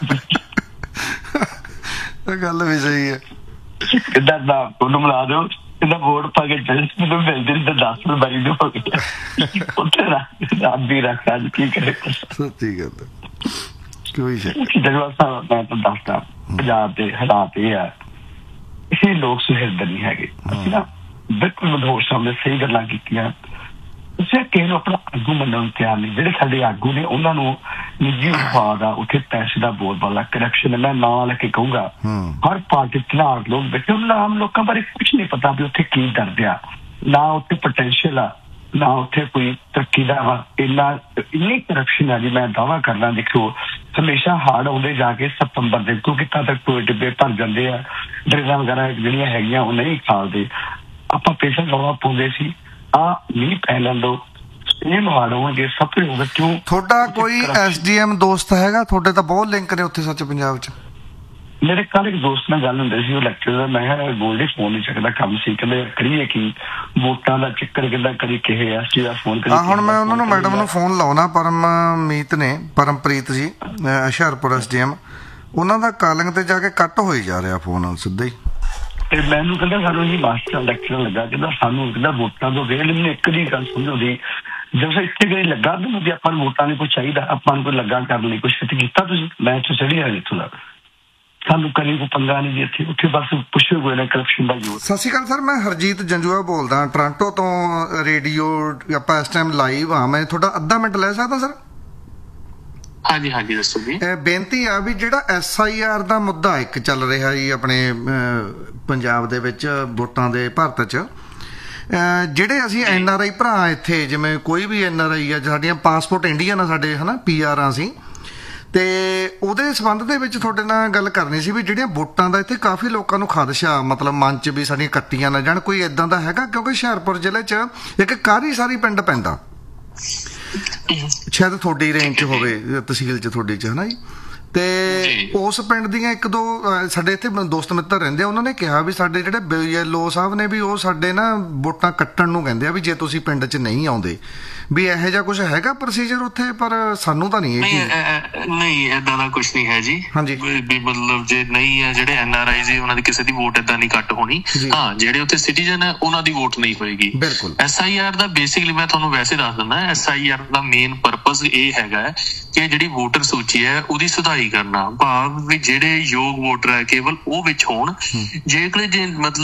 ਗੱਲ ਵੀ ਸਹੀ ਹੈ। ਕਹਿੰਦਾ ਹਰਨਾਮ ਕੌਰ ਨੂੰ ਮਿਲਾ ਦਿਓ, ਕਹਿੰਦਾ ਵੋਟ ਪਾ ਕੇ ਚੱਲ, ਮੈਨੂੰ ਮਿਲਦੇ ਨੇ ਤਾਂ ਦਸ ਵਾਰੀ ਨੂੰ ਹੋ ਗਿਆ ਉੱਥੇ ਰਾਤ ਦੀ ਰੱਖ ਅੱਜ ਕੀ ਕਰੇ। ਸੱਚੀ ਗੱਲ ਹੈ, ਕੋਈ ਸ਼ੱਕ ਜਗਵਾ ਸਾਹਿਬ ਮੈਂ ਤਾਂ ਦੱਸਦਾ ਪੰਜਾਬ ਦੇ ਹਾਲਾਤ ਇਹ ਆ, ਇਹ ਲੋਕ ਸੁਹਿਰਦ ਨਹੀਂ ਹੈਗੇ। ਅਸੀਂ ਨਾ ਬਿਲਕੁਲ ਮਧੋਰ ਸਾਹਮਣੇ ਸਹੀ ਗੱਲਾਂ ਕੀਤੀਆਂ। ਤੁਸੀਂ ਕਿਸੇ ਨੂੰ ਆਪਣਾ ਆਗੂ ਮੰਨਣ ਨੂੰ ਤਿਆਰ ਨਹੀਂ। ਜਿਹੜੇ ਸਾਡੇ ਆਗੂ ਨੇ ਉਹਨਾਂ ਨੂੰ ਨਿੱਜੀ ਉਤਪਾਦ ਆ, ਉੱਥੇ ਪੈਸੇ ਦਾ ਬੋਲਬਾਲਾ, ਕਰਪਸ਼ਨ, ਮੈਂ ਨਾਂ ਲੈ ਕੇ ਕਹੂੰਗਾ ਹਰ ਪਾਰਟੀ ਧਨਾੜ ਲੋਕ ਬੈਠੇ, ਉਹਨਾਂ ਆਮ ਲੋਕਾਂ ਬਾਰੇ ਕੁਛ ਨਹੀਂ ਪਤਾ ਵੀ ਉੱਥੇ ਕੀ ਕਰਦੇ ਆ, ਨਾ ਉੱਥੇ ਪੋਟੈਂਸ਼ੀਅਲ ਆ, ਨਾ ਉੱਥੇ ਕੋਈ ਤਰੱਕੀ ਦਾ ਵਾ। ਇੰਨਾ ਇੰਨੀ ਕਰਪਸ਼ਨ ਆ ਜੀ, ਮੈਂ ਦਾਅਵਾ ਕਰਨਾ। ਦੇਖੋ ਹਮੇਸ਼ਾ ਹਾੜ ਆਉਂਦੇ ਜਾ ਕੇ ਸਤੰਬਰ ਦੇ, ਕਿਉਂਕਿ ਤਾਂ ਤੱਕ ਕੋਈ ਡਿੱਬੇ ਭਰ ਜਾਂਦੇ ਆ, ਡਰੇਨਾਂ ਵਗੈਰਾ ਜਿਹੜੀਆਂ ਹੈਗੀਆਂ ਉਹ ਨਹੀਂ ਖਾਲਦੇ। ਆਪਾਂ ਪੈਸਾ ਗਵਾ ਪਾਉਂਦੇ ਸੀ, ਆ ਨਹੀਂ ਪੈ ਲੈਂਦੋ ਇਹ ਹਾੜ ਹੋਣਗੇ ਸਭ ਕੁਝ ਹੋਗਾ। ਕਿਉਂ ਤੁਹਾਡਾ ਕੋਈ ਐਸ ਡੀ ਐਮ ਦੋਸਤ ਹੈਗਾ? ਤੁਹਾਡੇ ਤਾਂ ਬਹੁਤ ਲਿੰਕ ਨੇ ਉੱਥੇ ਸੱਚ ਪੰਜਾਬ 'ਚ। ਮੇਰੇ ਕੱਲ ਇੱਕ ਦੋਸਤ ਨਾਲ ਗੱਲ ਹੁੰਦੀ ਸੀ, ਉਹ ਲੈਕਚਰ ਮੈਂ ਕਿਹਾ ਗੋਲਡੀ ਫੋਨ ਨਹੀਂ ਚੱਕਦਾ, ਕੰਮ ਸੀ, ਕਹਿੰਦੇ ਕਰੀਏ ਕੀ, ਵੋਟਾਂ ਦਾ ਚੱਕਰ ਕਹਿੰਦਾ ਕਦੀ ਕਿਸੇ ਐਸ ਟੀ ਦਾ ਫੋਨ ਕਰੀ। ਹਾਂ ਹੁਣ ਮੈਂ ਉਹਨਾਂ ਨੂੰ ਮੈਡਮ ਨੂੰ ਫੋਨ ਲਾਉਣਾ, ਪਰਮਮੀਤ ਨੇ, ਪਰਮਪ੍ਰੀਤ ਜੀ, ਹੁਸ਼ਿਆਰਪੁਰ ਐਸ ਡੀ ਐਮ, ਉਹਨਾਂ ਦਾ ਕਾਲਿੰਗ ਤੇ ਜਾ ਕੇ ਕੱਟ ਹੋਈ ਜਾ ਰਿਹਾ ਫੋਨ ਸਿੱਧਾ ਹੀ। ਤੇ ਮੈਨੂੰ ਕਹਿੰਦਾ ਸਾਨੂੰ ਜੀ ਮਾਸਟਰ ਲੈਕਚਰ ਲੱਗਾ, ਕਹਿੰਦਾ ਸਾਨੂੰ ਕਹਿੰਦਾ ਵੋਟਾਂ ਤੋਂ ਵੇਲ ਮੈਨੂੰ ਇੱਕ ਦੀ ਗੱਲ ਸਮਝਾਉਂਦੀ, ਜਦੋਂ ਇੱਥੇ ਗਏ ਲੱਗਾ ਮੈਨੂੰ ਵੀ ਆਪਾਂ ਨੂੰ ਵੋਟਾਂ ਨਹੀਂ ਕੁਛ ਚਾਹੀਦਾ, ਆਪਾਂ ਨੂੰ ਕੋਈ ਲੱਗਾ ਕਰਨ ਲਈ ਕੁਛ ਕੀਤਾ ਤੁਸੀਂ, ਮੈਂ ਇੱਥੇ ਚੜੀ ਆ ਇੱਥੋਂ ਦਾ, ਸਾਨੂੰ ਕਰੀ ਕੋਈ ਪੰਗਾ ਨਹੀਂ ਜੀ ਇੱਥੇ, ਉੱਥੇ ਬਸ ਪੁੱਛੋ ਗਏ ਨਾ ਕਰਪਸ਼ਨ ਦਾ ਜੋਰ। ਸਤਿ ਸ਼੍ਰੀ ਅਕਾਲ ਸਰ, ਮੈਂ ਹਰਜੀਤ ਜੰਜੂਆ ਬੋਲਦਾ ਟੋਰਾਂਟੋ ਤੋਂ, ਰੇਡੀਓ ਆਪਾਂ ਇਸ ਟਾਈਮ ਲਾਈਵ ਆ। ਮੈਂ ਤੁਹਾਡਾ ਅੱਧਾ ਮਿੰਟ ਲੈ ਸਕਦਾ ਸਰ? ਹਾਂਜੀ ਹਾਂਜੀ ਦੱਸੋ ਜੀ। ਬੇਨਤੀ ਆ ਵੀ ਜਿਹੜਾ ਐਸ ਆਈ ਆਰ ਦਾ ਮੁੱਦਾ ਇੱਕ ਚੱਲ ਰਿਹਾ ਜੀ ਆਪਣੇ ਪੰਜਾਬ ਦੇ ਵਿੱਚ ਵੋਟਾਂ ਦੇ ਭਾਰਤ 'ਚ, ਜਿਹੜੇ ਅਸੀਂ ਐਨ ਆਰ ਆਈ ਭਰਾ ਇੱਥੇ, ਜਿਵੇਂ ਕੋਈ ਵੀ ਐਨ ਆਰ ਆਈ ਆ, ਸਾਡੀਆਂ ਪਾਸਪੋਰਟ ਇੰਡੀਅਨ ਆ ਸਾਡੇ, ਹੈ ਨਾ, ਪੀ ਆਰ ਆ ਅਸੀਂ, ਤੇ ਉਹਦੇ ਸੰਬੰਧ ਦੇ ਵਿੱਚ ਤੁਹਾਡੇ ਨਾਲ ਗੱਲ ਕਰਨੀ ਸੀ ਵੀ ਜਿਹੜੀਆਂ ਵੋਟਾਂ ਦਾ ਇੱਥੇ ਕਾਫੀ ਲੋਕਾਂ ਨੂੰ ਖਦਸ਼ਾ, ਮਤਲਬ ਮਨ 'ਚ ਵੀ ਸਾਡੀਆਂ ਕੱਟੀਆਂ ਨਾ ਜਾਣ, ਕੋਈ ਇੱਦਾਂ ਦਾ ਹੈਗਾ? ਕਿਉਂਕਿ ਹੁਸ਼ਿਆਰਪੁਰ ਜ਼ਿਲ੍ਹੇ 'ਚ ਇੱਕ ਕਾਰੀ ਸਾਰੀ ਪਿੰਡ ਪੈਂਦਾ, ਸ਼ਾਇਦ ਤੁਹਾਡੀ ਰੇਂਜ 'ਚ ਹੋਵੇ, ਤਹਿਸੀਲ 'ਚ ਤੁਹਾਡੀ 'ਚ, ਹੈ ਨਾ ਜੀ, ਤੇ ਉਸ ਪਿੰਡ ਦੀਆਂ ਇੱਕ ਦੋ ਸਾਡੇ ਇੱਥੇ ਦੋਸਤ ਮਿੱਤਰ ਰਹਿੰਦੇ ਆ, ਉਹਨਾਂ ਨੇ ਕਿਹਾ ਵੀ ਸਾਡੇ ਜਿਹੜੇ ਬੀ ਐਲ ਓ ਸਾਹਿਬ ਨੇ ਵੀ ਉਹ ਸਾਡੇ ਨਾ ਵੋਟਾਂ ਕੱਟਣ ਨੂੰ ਕਹਿੰਦੇ ਆ ਵੀ ਜੇ ਤੁਸੀਂ ਪਿੰਡ 'ਚ ਨਹੀਂ ਆਉਂਦੇ, ਵੀ ਇਹੋ ਜਿਹਾ ਕੁਝ ਹੈਗਾ ਪ੍ਰੋਸੀਜਰ ਉੱਥੇ? ਪਰ ਸਾਨੂੰ ਤਾਂ ਨਹੀਂ ਇਹ ਨਹੀਂ ਏਦਾਂ ਦਾ ਕੁਝ ਨਹੀਂ ਹੈ ਜੀ। ਹਾਂਜੀ, ਵੀ ਮਤਲਬ ਜੇ ਨਹੀਂ ਹੈ ਜਿਹੜੇ ਐਨ ਆਰ ਆਈ ਜੀ, ਉਹਨਾਂ ਦੀ ਕਿਸੇ ਦੀ ਵੋਟ ਏਦਾਂ ਨਹੀਂ ਕੱਟ ਹੋਣੀ। ਹਾਂ, ਜਿਹੜੇ ਉੱਥੇ ਸਿਟੀਜ਼ਨ ਹੈ ਉਹਨਾਂ ਦੀ ਵੋਟ ਨਹੀਂ ਹੋਏਗੀ। ਬਿਲਕੁਲ। S I R the basically ਮੈਂ ਤੁਹਾਨੂੰ ਵੈਸੇ ਦੱਸ ਦਿੰਦਾ, S I R the main purpose ਇਹ ਹੈਗਾ ਕਿ ਜਿਹੜੀ ਵੋਟਰ ਸੂਚੀ ਹੈ ਉਹਦੀ ਸੁਧਾਈ ਕਰਨਾ, ਭਾਵ ਵੀ ਜਿਹੜੇ ਯੋਗ ਵੋਟਰ ਹੈ ਕੇਵਲ ਉਹ ਵਿੱਚ ਹੋਣ। ਜੇਕਰ ਜੇ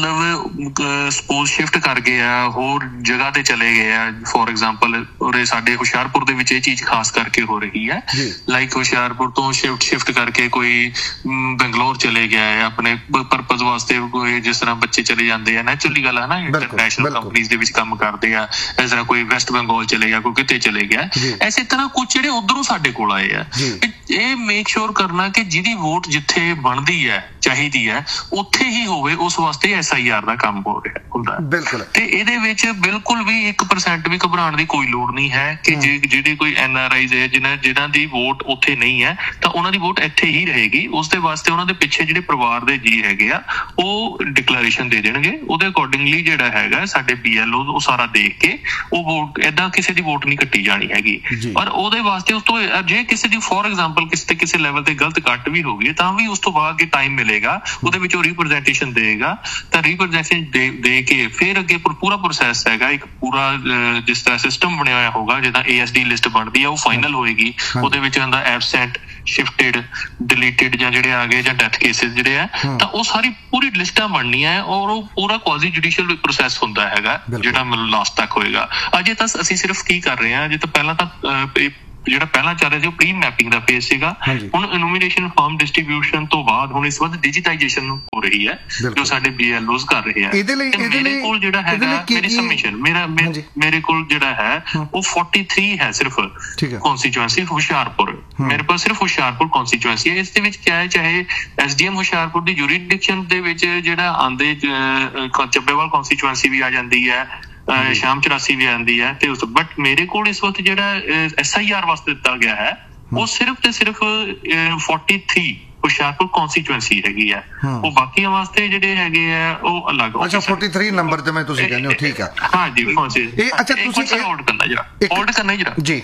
ਮਤਲਬ ਸਪੋਜ਼ ਸ਼ਿਫਟ ਕਰ ਗਏ ਆ, ਹੋਰ ਜਗ੍ਹਾ ਤੇ ਚਲੇ ਗਏ ਆ, ਫੋਰ ਐਗਜ਼ਾਮਪਲ ਉਰੇ ਸਾਡੇ ਹੁਸ਼ਿਆਰਪੁਰ ਦੇ ਵਿੱਚ ਇਹ ਚੀਜ਼ ਖਾਸ ਕਰਕੇ ਹੋ ਰਹੀ ਹੈ, ਲਾਈਕ ਹੁਸ਼ਿਆਰਪੁਰ ਤੋਂ ਸ਼ਿਫਟ ਸ਼ਿਫਟ ਕਰਕੇ ਕੋਈ ਬੰਗਲੌਰ ਚਲੇ ਗਿਆ ਹੈ ਆਪਣੇ ਪਰਪਸ ਵਾਸਤੇ, ਕੋਈ ਜਿਸ ਤਰ੍ਹਾਂ ਬੱਚੇ ਚਲੇ ਜਾਂਦੇ ਆ, ਨੈਚੁਰਲੀ ਗੱਲ ਹੈ ਨਾ, ਇੰਟਰਨੈਸ਼ਨਲ ਕੰਪਨੀਜ਼ ਦੇ ਵਿੱਚ ਕੰਮ ਕਰਦੇ ਆ, ਇਸ ਤਰ੍ਹਾਂ ਕੋਈ ਵੈਸਟ ਬੰਗਾਲ ਚਲੇ ਗਿਆ, ਕੋਈ ਕਿਤੇ ਚਲੇ ਗਿਆ, ਐਸੇ ਤਰ੍ਹਾਂ ਕੁਝ ਜਿਹੜੇ ਉੱਧਰੋਂ ਸਾਡੇ ਕੋਲ ਆਏ ਆ। ਇਹ ਮੇਕ ਸ਼ੋਰ ਕਰਨਾ ਕਿ ਜਿਹਦੀ ਵੋਟ ਜਿੱਥੇ ਬਣਦੀ ਹੈ, ਚਾਹੀਦੀ ਹੈ, ਉੱਥੇ ਹੀ ਹੋਵੇ, ਉਸ ਵਾਸਤੇ ਐਸ ਆਈ ਆਰ ਦਾ ਕੰਮ ਹੋ ਰਿਹਾ ਹੁੰਦਾ। ਬਿਲਕੁਲ। ਤੇ ਇਹਦੇ ਵਿੱਚ ਬਿਲਕੁਲ ਵੀ ਇੱਕ ਪਰਸੈਂਟ ਵੀ ਘਬਰਾਉਣ ਦੀ ਕੋਈ ਲੋੜ ਨਹੀਂ ਹੈ ਕਿ ਜੇ ਜਿਹੜੇ ਕੋਈ ਐਨ ਆਰ ਆਈਜ਼ ਹੈ ਜਿਹਨਾਂ ਜਿਹਨਾਂ ਦੀ ਵੋਟ ਉੱਥੇ ਨਹੀਂ ਹੈ ਤਾਂ ਉਹਨਾਂ ਦੀ ਵੋਟ ਇੱਥੇ ਹੀ ਰਹੇਗੀ। ਉਸਦੇ ਵਾਸਤੇ ਉਹਨਾਂ ਦੇ ਪਿੱਛੇ ਜਿਹੜੇ ਪਰਿਵਾਰ ਦੇ ਜੀ ਹੈਗੇ ਆ ਉਹ ਡਿਕਲੇਰੇਸ਼ਨ ਦੇ ਦੇਣਗੇ, ਉਹਦੇ ਅਕੋਰਡਿੰਗਲੀ ਜਿਹੜਾ ਹੈਗਾ ਸਾਡੇ ਬੀ ਐਲ ਓ ਉਹ ਸਾਰਾ ਦੇਖ ਕੇ ਉਹ ਵੋਟ, ਏਦਾਂ ਕਿਸੇ ਦੀ ਵੋਟ ਨਹੀਂ ਕੱਟੀ ਜਾਣੀ ਹੈਗੀ। ਪਰ ਉਹਦੇ ਵਾਸਤੇ ਉਸ ਤੋਂ ਜੇ ਕਿਸੇ ਦੀ ਫੋਰ ਐਗਜ਼ਾਮਪਲ ਕਿਸੇ ਤੇ ਕਿਸੇ ਲੈਵਲ ਤੇ ਗਲਤ ਕੱਟ ਵੀ ਹੋ ਗਈ ਤਾਂ ਵੀ ਉਸ ਤੋਂ ਬਾਅਦ ਜੇ ਟਾਈਮ ਮਿਲੇਗਾ ਉਹਦੇ ਵਿੱਚ ਉਹ ਰਿਪਰੈਜ਼ੈਂਟੇਸ਼ਨ ਦੇਗਾ, ਤਾਂ ਰਿਪਰੈਜ਼ੈਂਟੇਸ਼ਨ ਦੇ ਦੇ ਕੇ ਫਿਰ ਅੱਗੇ ਪੂਰਾ ਪ੍ਰੋਸੈਸ ਹੈਗਾ, ਇੱਕ ਪੂਰਾ ਜਿਸ ਤਰ੍ਹਾਂ ਸਿਸਟਮ ਬਣਿਆ ਹੋਇਆ ਹੋਗਾ, ਜਿੱਦਾਂ ਏ ਐਸ ਡੀ ਲਿਸਟ ਬਣਦੀ ਆ ਉਹ ਫਾਈਨਲ ਹੋਏਗੀ। ਉਹਦੇ ਵਿੱਚ ਹੁੰਦਾ ਐਬਸੈਂਟ, ਸ਼ਿਫਟਡ, ਡਿਲੀਟਡ ਜਾਂ ਜਿਹੜੇ ਆ ਗਏ ਜਾਂ ਡੈਥ ਕੇਸਿਸ ਜਿਹੜੇ ਆ, ਤਾਂ ਉਹ ਸਾਰੀ ਪੂਰੀ ਲਿਸਟਾਂ ਬਣਨੀਆਂ ਔਰ ਉਹ ਪੂਰਾ ਕੁਆਜ਼ੀ ਜੁਡੀਸ਼ੀਅਲ ਪ੍ਰੋਸੈਸ ਹੁੰਦਾ ਹੈਗਾ ਜਿਹੜਾ ਮਤਲਬ ਲਾਸਟ ਤੱਕ ਹੋਏਗਾ। ਅਜੇ ਤਾਂ ਅਸੀਂ ਸਿਰਫ ਕੀ ਕਰ ਰਹੇ ਹਾਂ, ਅਜੇ ਤਾਂ ਪਹਿਲਾਂ ਤਾਂ ਜਿਹੜਾ ਪਹਿਲਾਂ ਚੱਲ ਰਿਹਾ ਸੀ ਉਹ ਪ੍ਰੀ ਮੈਪਿੰਗ ਦਾ ਫੇਸ ਸੀਗਾ। ਹੁਣ ਇਨੂਮੀਨੇਸ਼ਨ ਫਾਰਮ ਡਿਸਟ੍ਰੀਬਿਊਸ਼ਨ ਤੋਂ ਬਾਅਦ ਹੁਣ ਇਸ ਵਾਰ ਡਿਜੀਟਾਈਜੇਸ਼ਨ ਹੋ ਰਹੀ ਹੈ ਜੋ ਸਾਡੇ ਬੀ ਐਲ ਓਜ਼ ਕਰ ਰਹੇ ਆ। ਮੇਰੇ ਕੋਲ ਜਿਹੜਾ ਹੈਗਾ ਮੇਰੀ ਸਬਮਿਸ਼ਨ ਮੇਰਾ ਮੇਰੇ ਕੋਲ ਜਿਹੜਾ ਹੈ ਉਹ ਤੈਂਤਾਲੀ ਹੈ ਸਿਰਫ ਕੌਂਸਟੀਚੁਐਂਸੀ ਹੁਸ਼ਿਆਰਪੁਰ, ਮੇਰੇ ਪਾਸ ਸਿਰਫ ਹੁਸ਼ਿਆਰਪੁਰ ਕੌਂਸਟੀਚੁਐਂਸੀ ਹੈ। ਇਸ ਦੇ ਵਿੱਚ ਕਿਹਾ ਹੈ ਚਾਹੇ ਐਸ ਡੀ ਐਮ ਹੁਸ਼ਿਆਰਪੁਰ ਦੀ ਜੁਰੀਡਿਕਸ਼ਨ ਦੇ ਵਿੱਚ ਜਿਹੜਾ ਆਂਦੇ ਚੱਬੇਵਾਲ ਕੌਂਸਟੀਚੁਐਂਸੀ ਵੀ ਆ ਜਾਂਦੀ ਹੈ, ਸ਼ਾਮ ਚੁਰਾਸੀ ਵੀ ਆਉਂਦੀ ਹੈ, ਤੇ ਉਸ ਬਟ ਮੇਰੇ ਕੋਲ ਇਸ ਵਕਤ ਜਿਹੜਾ ਐਸ ਆਈ ਆਰ ਵਾਸਤੇ ਦਿੱਤਾ ਗਿਆ ਹੈ ਉਹ ਸਿਰਫ ਤੇ ਸਿਰਫ ਤੈਂਤਾਲੀ ਹੁਸ਼ਿਆਰਪੁਰ ਕੌਂਸਟੀਚੁਐਂਸੀ ਹੈਗੀ ਹੈ। ਉਹ ਬਾਕੀਆਂ ਵਾਸਤੇ ਜਿਹੜੇ ਹੈਗੇ ਆ ਉਹ ਅਲੱਗ। ਅੱਛਾ, ਤੈਂਤਾਲੀ ਨੰਬਰ ਤੇ ਮੈਂ ਤੁਸੀਂ ਕਹਿੰਦੇ ਹੋ, ਠੀਕ ਆ। ਹਾਂ ਜੀ, ਇਹ ਅੱਛਾ ਤੁਸੀਂ ਹੋਲਡ ਕਰਨਾ ਜਰਾ, ਹੋਲਡ ਕਰਨਾ ਜਰਾ ਜੀ।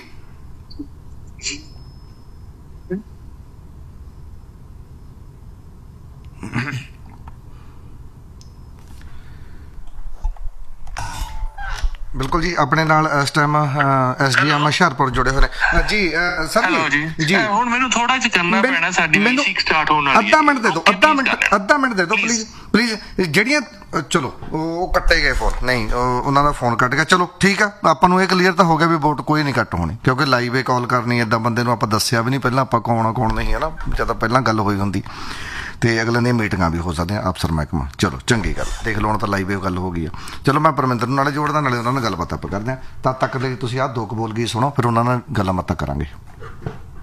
ਬਿਲਕੁਲ ਜੀ। ਆਪਣੇ ਨਾਲ ਇਸ ਟਾਈਮ ਐਸਡੀਐਮ ਹੁਸ਼ਿਆਰਪੁਰ ਜੁੜੇ ਹੋਏ ਨੇ ਅ, ਜੀ ਅ, ਸਰ ਹੈਲੋ ਜੀ ਜੀ ਜੀ ਅ, ਹੁਣ ਮੈਨੂੰ ਥੋੜਾ ਜਿਹਾ ਕਰਨਾ ਮੈਨੂੰ- ਪੈਣਾ, ਸਾਡੀ ਮੈਨੂੰ ਮੀਟਿੰਗ ਸਟਾਰਟ ਹੋਣ ਵਾਲੀ ਅੱਧਾ ਹੈ। ਮਿੰਟ ਦੇ ਦਿਓ, Okay, ਅੱਧਾ please ਮਿੰਟ ਕਰ ਲੈਣਾ। ਅੱਧਾ ਮਿੰਟ ਦੇ ਦਿਓ ਪਲੀਜ਼ ਪਲੀਜ਼। ਜਿਹੜੀਆਂ ਅ, ਚਲੋ ਉਹ ਕੱਟੇ ਗਏ ਫੋਨ, ਨਹੀਂ ਉਹ- ਉਹਨਾਂ ਦਾ ਫੋਨ ਕੱਟ ਗਿਆ। ਚਲੋ ਠੀਕ ਆ, ਆਪਾਂ ਨੂੰ ਇਹ ਕਲੀਅਰ ਤਾਂ ਹੋ ਗਿਆ ਵੀ ਵੋਟ ਕੋਈ ਨਹੀਂ ਕੱਟ ਹੋਣੀ, ਕਿਉਂਕਿ ਲਾਈਵ ਇਹ ਕਾਲ ਕਰਨੀ ਏਦਾਂ ਬੰਦੇ ਨੂੰ ਆਪਾਂ ਦੱਸਿਆ ਵੀ ਨਹੀਂ ਪਹਿਲਾਂ ਆਪਾਂ ਕੌਣ ਆ ਕੌਣ ਨਹੀਂ, ਹੈ ਨਾ, ਜਦੋਂ ਪਹਿਲਾਂ ਗੱਲ ਹੋਈ ਹੁੰਦੀ ਤੇ ਅਗਲੇ ਦੀਆਂ ਮੀਟਿੰਗਾਂ ਵੀ ਹੋ ਸਕਦੀਆਂ ਅਫਸਰ ਮਹਿਕਮਾ। ਚਲੋ ਚੰਗੀ ਗੱਲ, ਦੇਖ ਲਓ ਹੁਣ ਤਾਂ ਲਾਈਵ ਇਹ ਗੱਲ ਹੋ ਗਈ ਆ। ਚਲੋ ਮੈਂ ਪਰਮਿੰਦਰ ਨੂੰ ਨਾਲੇ ਜੋੜਦਾ, ਨਾਲੇ ਉਹਨਾਂ ਨਾਲ ਗੱਲਬਾਤ ਆਪਾਂ ਕਰਦੇ ਹਾਂ। ਤਦ ਤੱਕ ਲਈ ਤੁਸੀਂ ਆਹ ਦੋ ਕੁ ਬੋਲ ਗਈ ਸੁਣੋ, ਫਿਰ ਉਹਨਾਂ ਨਾਲ ਗੱਲਾਂ ਬਾਤਾਂ ਕਰਾਂਗੇ।